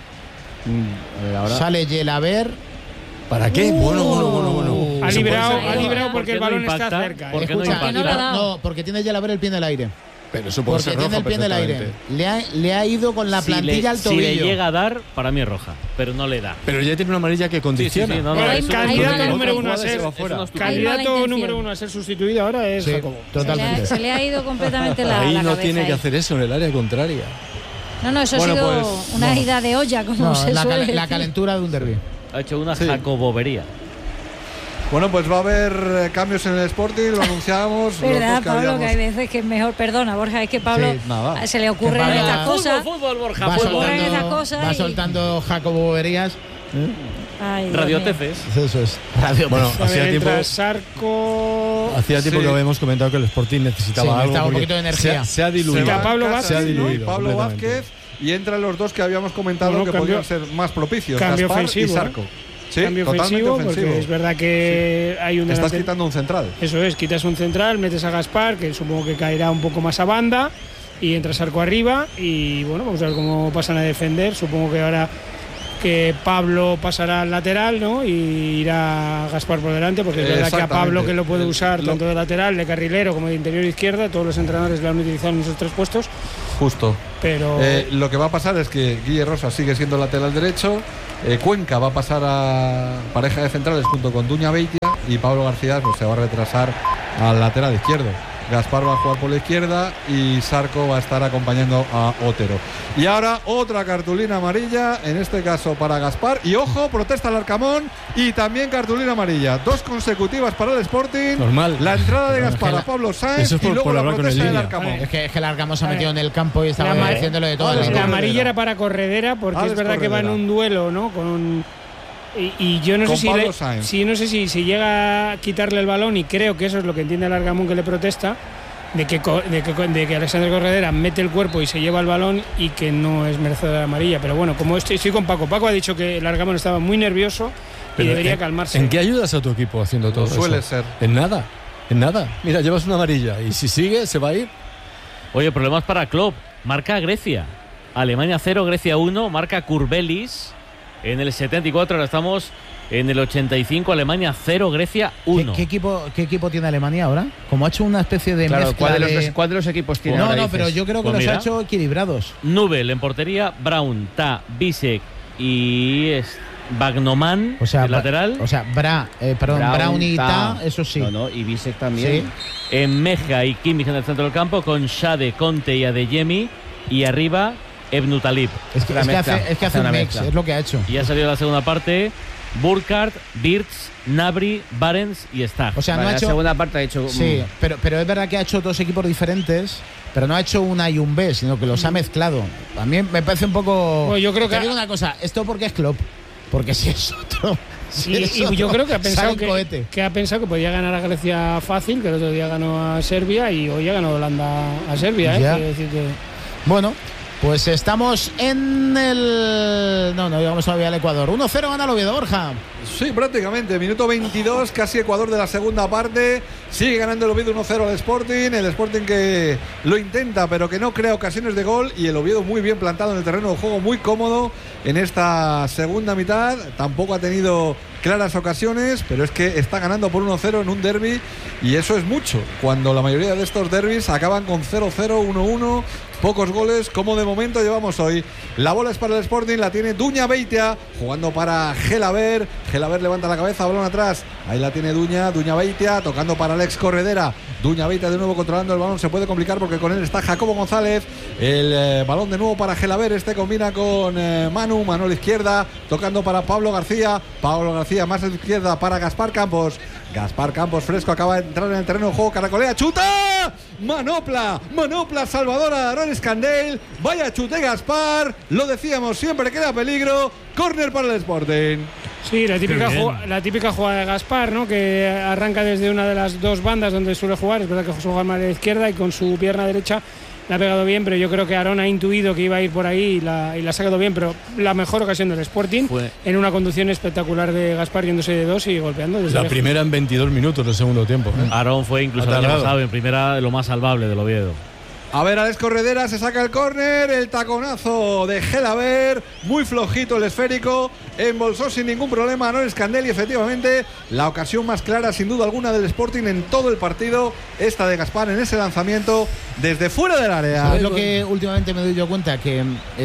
Mm, a ver, ahora. Sale Yelaber. ¿Para qué? Bueno, bueno, bueno, bueno. Ha Eso librado, puede ser. ha librado ¿Por porque qué el no balón impacta? está cerca. ¿Por ¿eh? qué no Escucha, impacta? no lo ha dado. no, porque tiene Yelaber el pie en el aire. Pero eso puede Porque ser tiene roja el pie en el aire. perfectamente. Le ha, le ha ido con la Si plantilla le, al si tobillo. le llega a dar, para mí es roja, pero no le da. Pero ya tiene una amarilla que condiciona. Sí, sí, sí, no, Pero no, hay eso candidato es una- número otra uno a jugada ser- se va fuera. es una estupidez. Candidato Mala intención. número uno a ser sustituido ahora es Sí, Jacobo. Se le, totalmente. ha, se le ha ido completamente la, Ahí la no cabeza tiene que ahí. hacer eso en el área contraria. No, no, eso Bueno, ha sido pues, una bueno. ida de olla, como No, se la, suele cal- la decir. calentura de un derbi. Ha hecho una Sí. jacobobería. Bueno, pues va a haber eh, cambios en el Sporting, lo anunciábamos. los ¿Verdad, dos que Pablo? habíamos- Que hay veces que es mejor. Perdona, Borja, es que Pablo Sí, nada. se le ocurren Que Pablo- estas cosas. Fútbol, fútbol, Borja, Va fútbol. ocurren esas soltando, cosas va y- soltando Jacobo Boberías. Ay, Dios Radio mío. Teces. Eso es. Radio Bueno, A hacía ver, tiempo, entra Sarco. hacía tiempo Sí. que habíamos comentado que el Sporting necesitaba Sí, algo. necesitaba un porque poquito de se energía. ha- Se, ha diluido. Se va Pablo Casa, Vázquez, Se ha ¿no? diluido. Y Pablo completamente. Vázquez y entran los dos que habíamos comentado Bueno, que cambio- podían ser más propicios. cambio Gaspar ofensivo, y Sarco. Sí, Cambio totalmente ofensivo, ofensivo. porque es verdad que hay un Estás delante- quitando un central. Eso es, quitas un central, metes a Gaspar, que supongo que caerá un poco más a banda, y entra Sarco arriba. Y bueno, vamos a ver cómo pasan a defender. Supongo que ahora que Pablo pasará al lateral, ¿no? Y irá Gaspar por delante, porque es verdad que a Exactamente. Pablo, que lo puede usar Lo- tanto de lateral, de carrilero como de interior izquierda, todos los entrenadores lo han utilizado en esos tres puestos. Justo. Pero Eh, lo que va a pasar es que Guille Rosa sigue siendo lateral derecho, eh, Cuenca va a pasar a pareja de centrales junto con Duña Beitia y Pablo García pues, se va a retrasar al lateral izquierdo. Gaspar va a jugar por la izquierda y Sarco va a estar acompañando a Otero. Y ahora otra cartulina amarilla, en este caso para Gaspar. Y ojo, protesta el Arcamón y también cartulina amarilla. Dos consecutivas para el Sporting. Normal. La entrada de Pero Gaspar es que a Pablo Sáenz Eso es por- y luego por la hablar con el protesta del línea. Arcamón. Es que, es que el Arcamón se ha metido en el campo y estaba La ma- diciéndole de todo. Vale, al la Arcamón. amarilla era para Corredera, porque Alex es verdad que va en Corredera. un duelo, ¿no? Con y, y yo no Con sé si Pablo le- Sáenz. si no sé si, si llega a quitarle el balón, y creo que eso es lo que entiende el Argamón, que le protesta, de que, co- de que, de que Alexander Corredera mete el cuerpo y se lleva el balón y que no es merecedor de la amarilla. Pero bueno, como estoy, estoy con Paco. Paco ha dicho que el Argamón estaba muy nervioso y Pero debería ¿en- calmarse. ¿En qué ayudas a tu equipo haciendo todo eso? Suele ser. En nada. En nada. Mira, llevas una amarilla y si sigue, se va a ir. Oye, problemas para Klopp. Marca Grecia. Alemania cero, Grecia uno. Marca Kurbelis en el setenta y cuatro. Ahora estamos en el ochenta y cinco. Alemania cero, Grecia ¿Qué, uno. qué equipo, ¿Qué equipo tiene Alemania ahora? Como ha hecho una especie de Claro, mezcla ¿cuál de, los, de- dos- cuál de los equipos tiene No, ahora, no, dices? pero yo creo que Pues los mira. ha hecho equilibrados. Nubel en portería. Brown, Ta, Bisek y es Bagnoman O sea, el lateral. O sea, Bra, eh, perdón, Brown, Brown y Ta. Ta, eso sí. No, no, y Bisek también. Sí. En Meja y Kimmich en el centro del campo, con Shade, Conte y Adeyemi, y arriba Ebnu Talib. Es que, Una es que mezcla, hace, es que hace hace un una mix, mezcla. es lo que ha hecho. Y ha salido la segunda parte Burkhardt, Birz, Nabri, Barents y Stag. O sea, Vale, no ha la hecho. segunda parte ha hecho. Sí, mm, pero, pero es verdad que ha hecho dos equipos diferentes, pero no ha hecho un A y un B, sino que los ha mezclado. A mí me parece un poco. Bueno, yo creo Te que- digo una cosa, esto porque es Klopp, porque si es otro. si Y, es y yo otro, creo que ha pensado sale que, cohete. que ha pensado que podía ganar a Grecia fácil, que el otro día ganó a Serbia y hoy ha ganado Holanda a Serbia, ¿eh? Ya. Quiero decir que Bueno, pues estamos en el. No, no llegamos todavía al Ecuador. uno cero gana el Oviedo, Borja. Sí, prácticamente. Minuto veintidós, casi Ecuador de la segunda parte. Sigue ganando el Oviedo uno cero al Sporting. El Sporting que lo intenta, pero que no crea ocasiones de gol. Y el Oviedo muy bien plantado en el terreno de juego, muy cómodo en esta segunda mitad. Tampoco ha tenido claras ocasiones, pero es que está ganando por uno cero en un derbi. Y eso es mucho, cuando la mayoría de estos derbis acaban con cero cero, uno uno. Pocos goles, como de momento llevamos hoy. La bola es para el Sporting, la tiene Duña Beitia, jugando para Gelaber. Gelaber levanta la cabeza, balón atrás. Ahí la tiene Duña, Duña Beitia, tocando para Alex Corredera. Duña Beitia de nuevo controlando el balón, se puede complicar porque con él está Jacobo González. El eh, balón de nuevo para Gelaber, este combina con eh, Manu, Manu a la izquierda, tocando para Pablo García. Pablo García más a la izquierda para Gaspar Campos. Gaspar Campos fresco, acaba de entrar en el terreno de juego, caracolea, chuta, manopla, manopla salvadora de Aaron Scandale, vaya chute Gaspar, lo decíamos siempre que era peligro, córner para el Sporting. Sí, la típica, ju- la típica jugada de Gaspar, ¿no? Que arranca desde una de las dos bandas donde suele jugar. Es verdad que juega más a la izquierda y con su pierna derecha la ha pegado bien, pero yo creo que Aarón ha intuido que iba a ir por ahí y la, y la ha sacado bien. Pero la mejor ocasión del Sporting Fue en una conducción espectacular de Gaspar yéndose de dos y golpeando desde la lejos. primera en veintidós minutos del segundo tiempo. ¿eh? Aarón fue incluso el año pasado en primera lo más salvable del Oviedo. A ver, Alex Corredera se saca el córner, el taconazo de Gelaber, muy flojito el esférico, embolsó sin ningún problema a Aarón Escandell y efectivamente la ocasión más clara sin duda alguna del Sporting en todo el partido, esta de Gaspar en ese lanzamiento desde fuera del área. ¿Sabes lo que últimamente me doy yo cuenta? Que,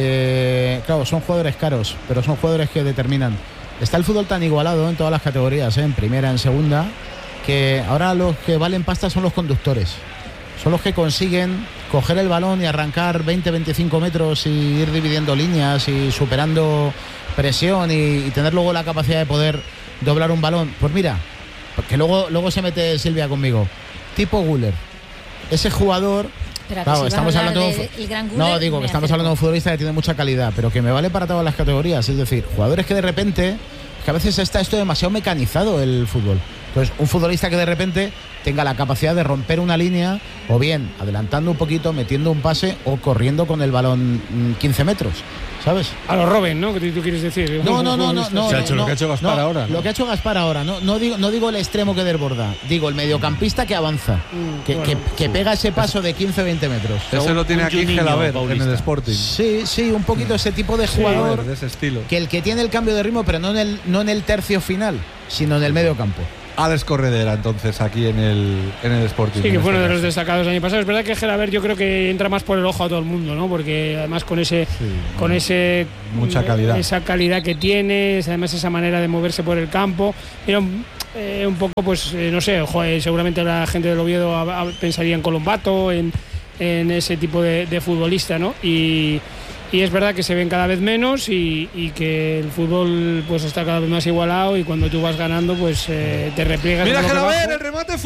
eh, claro, son jugadores caros, pero son jugadores que determinan. Está el fútbol tan igualado en todas las categorías, ¿eh? En primera, en segunda, que ahora los que valen pasta son los conductores. Son los que consiguen coger el balón y arrancar veinte a veinticinco metros y ir dividiendo líneas y superando presión y, y tener luego la capacidad de poder doblar un balón. Pues mira, que luego, luego se mete Silvia conmigo. Tipo Güler. Ese jugador... Pero claro, si estamos hablando de, de, el gran no, digo que estamos hablando de un futbolista que tiene mucha calidad, pero que me vale para todas las categorías. Es decir, jugadores que de repente, que a veces está esto demasiado mecanizado el fútbol. Entonces, un futbolista que de repente tenga la capacidad de romper una línea, o bien adelantando un poquito, metiendo un pase, o corriendo con el balón quince metros, ¿sabes? A los Robben, ¿no? Que tú quieres decir. No, no, no, no, no, Se ha hecho no, lo que ha hecho Gaspar no, ahora. Lo que ha hecho Gaspar ahora, no, no digo, no digo el extremo que desborda, digo el mediocampista que avanza, Mm, que, bueno, que, que pega ese paso de quince a veinte metros. Ese lo tiene aquí Gelaber en el Sporting. Sí, sí, un poquito ese tipo de jugador, sí, de ese estilo. Que el que tiene el cambio de ritmo, pero no en el, no en el tercio final, sino en el medio campo. Alex Corredera, entonces, aquí en el, en el Sporting. Sí, que fue uno de este los destacados el año pasado. Es verdad que Gelaber yo creo que entra más por el ojo a todo el mundo, ¿no? Porque además con ese, sí, con ese mucha calidad. Esa calidad que tiene, además esa manera de moverse por el campo. Era un, eh, un poco, pues, eh, no sé, joder, seguramente la gente del Oviedo a, a, pensaría en Colombato, en, en ese tipo de, de futbolista, ¿no? Y... Y es verdad que se ven cada vez menos y, y que el fútbol pues está cada vez más igualado y cuando tú vas ganando pues eh, te repliegas. ¡Mira Gelaber, el remate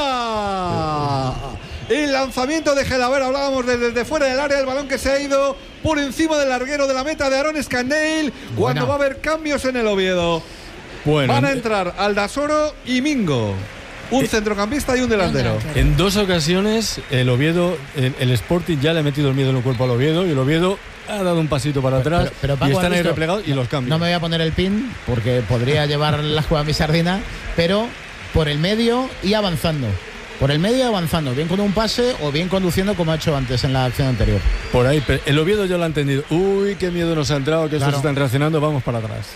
fuera! El lanzamiento de Gelaber, hablábamos desde, desde fuera del área, el balón que se ha ido por encima del larguero de la meta de Aarón Escandell, cuando bueno. va a haber cambios en el Oviedo. Bueno, van a entrar Aldasoro y Mingo. Un eh, centrocampista y un delantero. En dos ocasiones el Oviedo, el, el Sporting ya le ha metido el miedo en el cuerpo al Oviedo y el Oviedo ha dado un pasito para atrás pero, pero, Paco, y están ahí replegados y los cambios. No me voy a poner el pin porque podría llevar la jugada a mi sardina, pero por el medio y avanzando. Por el medio y avanzando, bien con un pase o bien conduciendo como ha hecho antes en la acción anterior. Por ahí, el Oviedo ya lo ha entendido. Uy, qué miedo nos ha entrado, que claro. estos están reaccionando, vamos para atrás.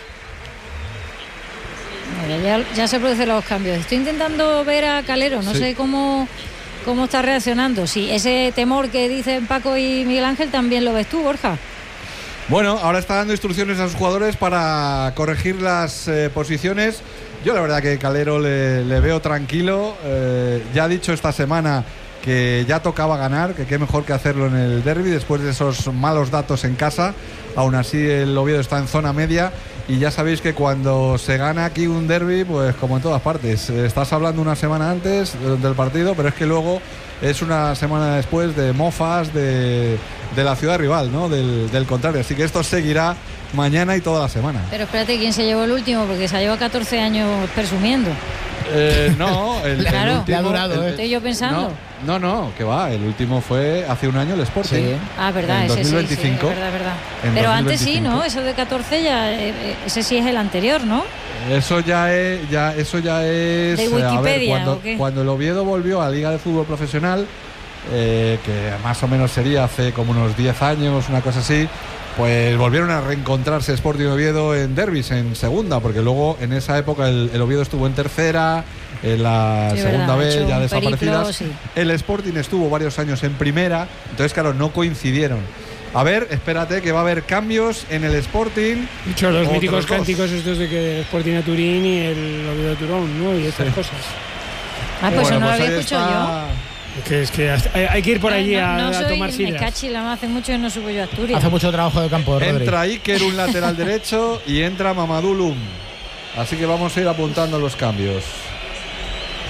Ya, ya se producen los cambios. Estoy intentando ver a Calero, no sí. sé cómo, cómo está reaccionando. Si ese temor que dicen Paco y Miguel Ángel también lo ves tú, Borja. Bueno, ahora está dando instrucciones a sus jugadores para corregir las eh, posiciones. Yo la verdad que Calero le, le veo tranquilo. Eh, ya ha dicho esta semana que ya tocaba ganar, que qué mejor que hacerlo en el derbi después de esos malos datos en casa. Aún así el Oviedo está en zona media y ya sabéis que cuando se gana aquí un derbi, pues como en todas partes, estás hablando una semana antes del partido, pero es que luego es una semana después de mofas de, de la ciudad rival, ¿no? Del, del contrario, así que esto seguirá mañana y toda la semana. Pero espérate, ¿quién se llevó el último? Porque se ha llevado catorce años presumiendo. Eh, no, el, claro, el último, ha durado, el, ¿eh? Estoy yo pensando. No, no, no, que va, el último fue hace un año el Sporting. Sí. Ah, verdad, en ese dos mil veinticinco. Sí, sí, es verdad, verdad. En Pero dos mil veinticinco. Antes sí, ¿no? Eso de catorce ya, eh, ese sí es el anterior, ¿no? Eso ya es, ya, eso ya es. ¿De Wikipedia a ver, cuando, o qué? cuando el Oviedo volvió a la Liga de Fútbol Profesional, eh, que más o menos sería hace como unos diez años, una cosa así. Pues volvieron a reencontrarse Sporting y Oviedo en derbis, en segunda, porque luego en esa época el, el Oviedo estuvo en tercera, en la sí, segunda vez ya desaparecidas. Periplo, sí. El Sporting estuvo varios años en primera, entonces claro, no coincidieron. A ver, espérate que va a haber cambios en el Sporting. Dicho los míticos dos. Cánticos estos de que el Sporting a Turín y el Oviedo a Turón, ¿no? Y estas sí. cosas. Ah, pues bueno, eso no pues lo había escuchado está... yo. Que es que hay, hay que ir por allí no, no, a, no a tomar sidras. sidras. Cachi, la hace mucho que no subo yo a Asturias. Hace mucho trabajo de campo, Rodri. Entra Iker, un lateral derecho, y entra Mamadou Loum. Así que vamos a ir apuntando los cambios.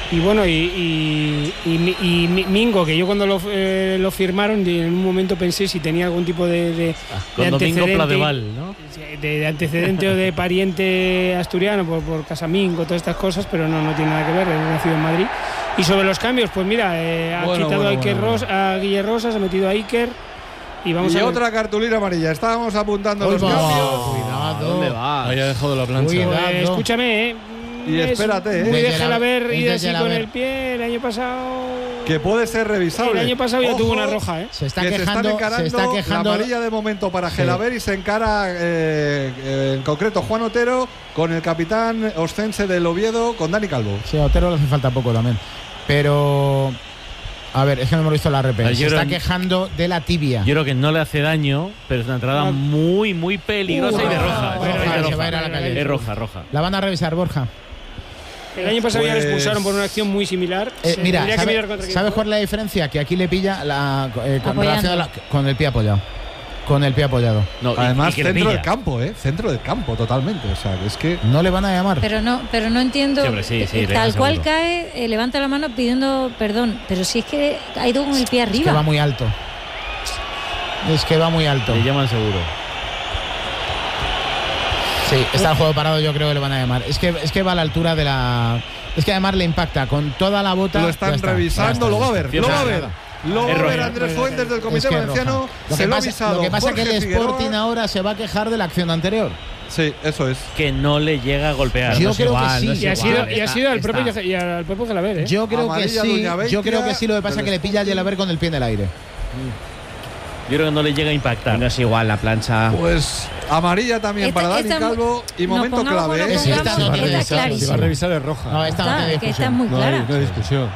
Y bueno, y, y, y, y Mingo, que yo cuando lo, eh, lo firmaron, en un momento pensé si tenía algún tipo de, de, ah, de antecedente, Pladeval, ¿no? de, de antecedente o de pariente asturiano por, por Casamingo, todas estas cosas, pero no, no tiene nada que ver, es nacido en Madrid. Y sobre los cambios, pues mira, eh, ha bueno, quitado bueno, a, Iker bueno. Rosa, a Guille Rosas, ha metido a Iker. Y, vamos y a otra cartulina amarilla. Estábamos apuntando Uy, los va, cambios. cuidado. ¿Dónde va? Ahí ha dejado la plancha. Cuidado. Pues, escúchame, ¿eh? Y espérate, ¿eh? Muy Desde déjala la- ver y desde así la con ver. el pie. El año pasado. Que puede ser revisable. El año pasado ya Ojo, tuvo una roja, ¿eh? Se está que quejando, se están encarando se está quejando. la amarilla de momento para Sí. Gelaber y se encara eh, eh, en concreto Juan Otero con el capitán oscense del Oviedo, con Dani Calvo. Sí, a Otero le hace falta poco también. Pero a ver, es que no hemos visto la R P. Yo Se está creo- quejando de la tibia. Yo creo que no le hace daño, pero es una entrada Ah. muy, muy peligrosa Uh, y de roja, roja. roja, Es de se roja. va a ir a la calle. Es roja, roja. La van a revisar, Borja. El año pasado ya Pues- le expulsaron por una acción muy similar. Eh, Se mira, tendría que ¿sabe- mirar contra quién ¿sabes fue. cuál es la diferencia? Que aquí le pilla la, eh, con, Apoyando. relación a la- con el pie apoyado. Con el pie apoyado. No, y- Además, y que le centro pilla. del campo, ¿eh? Centro del campo, totalmente. O sea, que es que. No le van a llamar. Pero no, pero no entiendo. Sí, hombre, sí, sí, eh, le tal dan cual seguro. cae, eh, levanta la mano pidiendo perdón. Pero si es que ha ido con el pie Es que arriba. va muy alto. Es que va muy alto. Le llaman seguro. Sí, está el juego parado, yo creo que le van a llamar. Es que, es que va a la altura de la. Es que además le impacta con toda la bota. Lo ya están está, revisando, ya está, lo va a ya ver, está. lo va a ver. Nada. Lo va Es a ver roja. Andrés Fuentes del Es Comité que es Valenciano. roja. Lo Se que lo ha pasa, avisado. lo que pasa es que Jorge el Figueroa. Sporting ahora se va a quejar de la acción anterior. Sí, eso es. Que no le llega a golpear. Yo No es creo igual, que sí. no es Y ha igual. sido, y ha Está- sido al está. propio, y al propio Gelaber, ¿eh? Yo creo que Amarilla sí. Duña Beitia Yo creo que sí. Lo que pasa es del que le pilla a Gelaber con el pie en el aire. Yo creo que no le llega a impactar. No es igual la plancha. Pues amarilla también Esta- para Dani esta- Calvo. Y nos momento pongamos clave. con ¿eh? los Sí, esta pongamos, no tiene está discusión. clarísimo. Si va a revisar es roja. No, esta no Está, tiene que está discusión. muy No hay, clara. no hay discusión.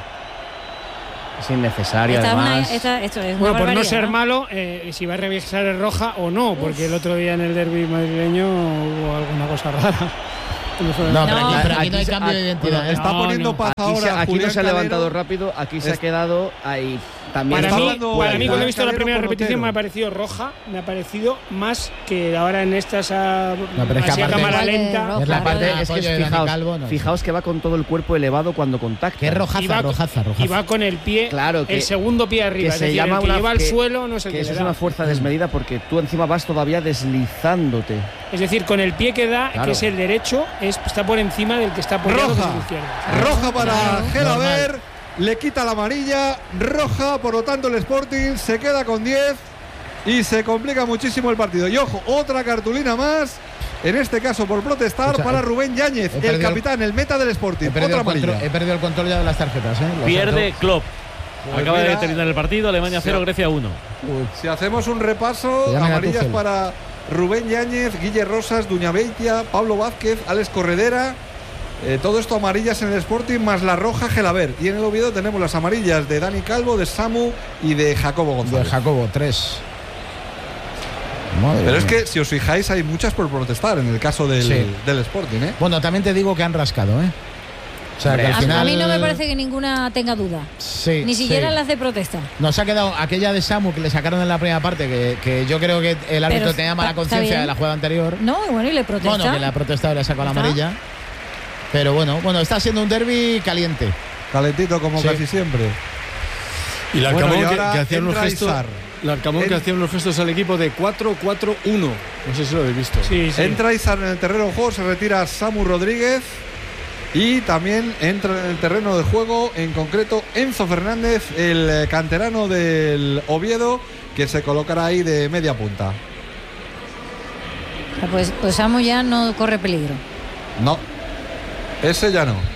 Es innecesaria, Esta una- además. esta- esto es una Bueno, por no barbaridad, ser malo, eh, si va a revisar es roja o no, porque el otro día en el derbi madrileño hubo alguna cosa rara. No, pero aquí, pero aquí Aquí no hay se- cambio de aquí- identidad. ¿eh? Está No, poniendo no. paz Aquí, se, ahora. aquí no Julián se ha Calero. levantado rápido, aquí se Es- ha quedado ahí. También Para está mí, hablando para mí, cuando he visto la Calero primera con repetición, Otero. me ha parecido roja, me ha parecido más que ahora en estas a, No, pero es que así a aparte- cámara Igual de lenta. roja, Es la parte- ¿verdad? es que apoyo de Dani fijaos, Calvo, no. fijaos que va con todo el cuerpo elevado cuando contacta. Que es Y rojaza, va- rojaza, Y rojaza. va con el pie, Claro, que- el segundo pie arriba, que es se decir, llama el que una- lleva al que- suelo no es el Que que, eso le es da. una fuerza desmedida porque tú encima vas todavía deslizándote. Es decir, con el pie que da, Claro. que es el derecho, es, está por encima del que está apoyado, que es Roja. el izquierdo. Roja para Claro. Gelaber. Le quita la amarilla. Roja, por lo tanto, el Sporting se queda con diez. Y se complica muchísimo el partido. Y ojo, otra cartulina más. En este caso por protestar Escucha, para he- Rubén Yáñez, he el perdido el- capitán, el meta del Sporting. He perdido, Otra el control, amarilla. he perdido el control ya de las tarjetas. ¿eh? Lo Pierde siento. Klopp. Pues Acaba mira, de terminar el partido. Alemania cero, sí. Grecia uno. Si hacemos un repaso, Que llamen a amarillas Tuchel. para Rubén Yáñez, Guille Rosas, Duña Beitia, Pablo Vázquez, Alex Corredera. Eh, todo esto amarillas en el Sporting más la roja Gelaber. Y en el Oviedo tenemos las amarillas de Dani Calvo, de Samu y de Jacobo De González. Jacobo, tres. Madre Pero es mía. que si os fijáis hay muchas por protestar en el caso del, Sí. del Sporting, ¿eh? Bueno, también te digo que han rascado, ¿eh? O sea, que al A, final. a mí no me parece que ninguna tenga duda. Sí, Ni siquiera sí. las de protesta. Nos ha quedado aquella de Samu que le sacaron en la primera parte, que, que yo creo que el árbitro Pero tenía mala está- está conciencia bien. de la jugada anterior. No, y bueno, y le protesta. Bueno, que le ha protestado y le ha sacado la ¿Está? amarilla. Pero bueno, bueno, está siendo un derbi caliente. Calentito como Sí. casi siempre. Y el Bueno, Arcamón y que, ahora que hacía unos entra gestos. Izar. El Arcamón que En- hacía unos gestos al equipo de cuatro cuatro uno. No sé si lo habéis visto. Sí, sí. Entra Izar en el terreno de juego, se retira Samu Rodríguez. Y también entra en el terreno de juego, en concreto Enzo Fernández, el eh, canterano del Oviedo, que se colocará ahí de media punta. Pues, pues Samu ya no corre peligro. No, ese ya no.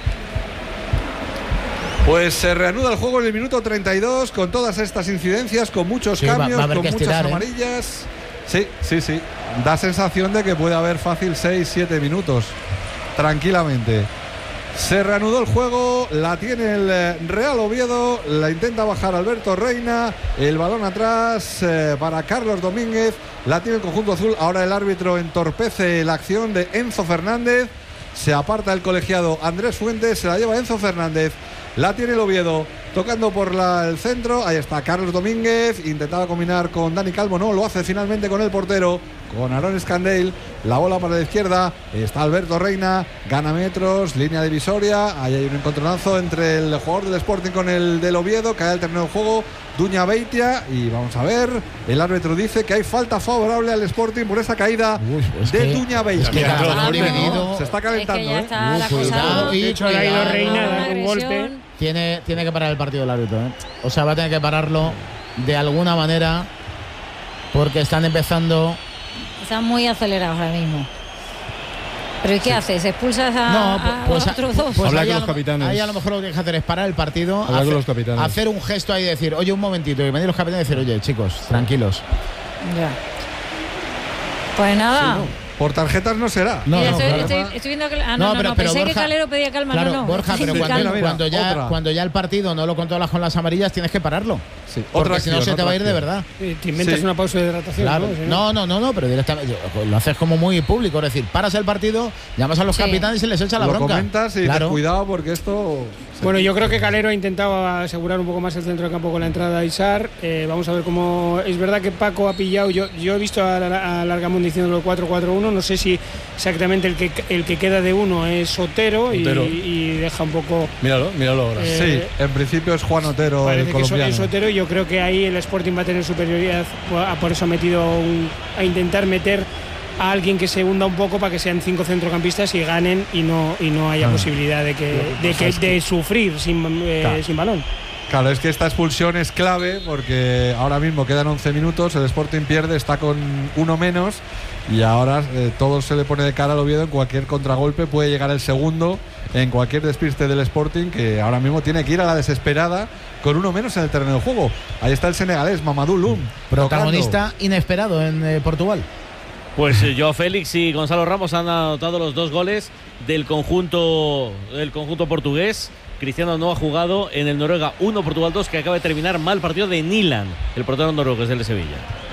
Pues se reanuda el juego en el minuto treinta y dos con todas estas incidencias, con muchos Sí, va- cambios, va a haber con que muchas estirar, ¿eh? amarillas. Sí, sí, sí. Da sensación de que puede haber fácil seis siete minutos, tranquilamente. Se reanudó el juego, la tiene el eh, Real Oviedo, la intenta bajar Alberto Reina, el balón atrás eh, para Carlos Domínguez, la tiene el conjunto azul, ahora el árbitro entorpece la acción de Enzo Fernández, se aparta el colegiado Andrés Fuentes, se la lleva Enzo Fernández, la tiene el Oviedo, tocando por la, el centro. Ahí está Carlos Domínguez, intentaba combinar con Dani Calvo, no, lo hace finalmente con el portero, con Aaron Escandell. La bola para la izquierda, está Alberto Reina, gana metros, línea divisoria. Ahí hay un encontronazo entre el jugador del Sporting con el del Oviedo, cae al terreno de juego Duña Beitia, y vamos a ver, el árbitro dice que hay falta favorable al Sporting por esa caída Uy, es de que, Duña Beitia. Es que ya, se está calentando, es que ya está ¿eh? la cosa. De hecho, ha ido Reina con un golpe. Tiene, tiene que parar el partido el árbitro, ¿eh? O sea, va a tener que pararlo de alguna manera porque están empezando. Están muy acelerados ahora mismo. ¿Pero y qué sí. haces? ¿Expulsas a, no, pues, a otros dos? Pues hablar ahí con los capitanes. Ahí a lo mejor lo que tienes que hacer es parar el partido, hablar hacer, con los capitanes. hacer un gesto ahí y decir, oye, un momentito, y venir los capitanes y decir, oye, chicos, tranquilos. Ya. Pues nada. Sí, no. Por tarjetas no será. No, no, estoy, claro. estoy, estoy viendo que. Ah, no, no, no, pero, no pero pensé Borja, que Calero pedía calma. Claro, no, no. Borja, pero cuando, mira, mira, cuando, ya, otra. cuando ya el partido no lo controlas con las amarillas, tienes que pararlo. Sí, porque otra si no acción, se te va a ir acción. de verdad. Sí, te inventas sí. una pausa de hidratación. Claro. ¿no? No, no, no, no, pero directamente lo haces como muy público. Es decir, paras el partido, llamas a los Sí. capitanes y les echas la Lo bronca. comentas y claro. ten cuidado porque esto. Bueno, yo creo que Calero ha intentado asegurar un poco más el centro de campo con la entrada a Isar. Eh, vamos a ver cómo. Es verdad que Paco ha pillado. Yo, yo he visto a, a Largamón diciéndolo cuatro cuatro uno. No sé si exactamente el que, el que queda de uno es Otero, Otero. Y, y deja un poco. Míralo, míralo ahora. Eh, Sí, en principio es Juan Otero, Parece el que colombiano. es Otero, y yo creo que ahí el Sporting va a tener superioridad. Por eso ha metido un, a intentar meter a alguien que se hunda un poco para que sean cinco centrocampistas y ganen y no y no haya Ah. posibilidad de que de, que, de sufrir sin, eh, Claro. sin balón. Claro, es que esta expulsión es clave porque ahora mismo quedan once minutos, el Sporting pierde, está con uno menos y ahora eh, todo se le pone de cara al Oviedo. En cualquier contragolpe puede llegar el segundo, en cualquier despiste del Sporting, que ahora mismo tiene que ir a la desesperada con uno menos en el terreno de juego. Ahí está el senegalés, Mamadou Loum, Protagonista tocando. inesperado en eh, Portugal. Pues eh, Joao Félix y Gonzalo Ramos han anotado los dos goles del conjunto del conjunto portugués. Cristiano no ha jugado en el Noruega uno, Portugal dos, que acaba de terminar mal partido de Nilan, el portero noruego del de Sevilla.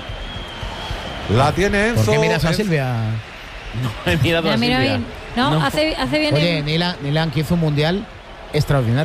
La tiene Enzo. ¿Por qué miras a Enzo. Silvia? No he mirado Ya, a mira Silvia. bien. No, No. Hace, hace bien. Oye, el- Nilan, Nilan que hizo un mundial extraordinario.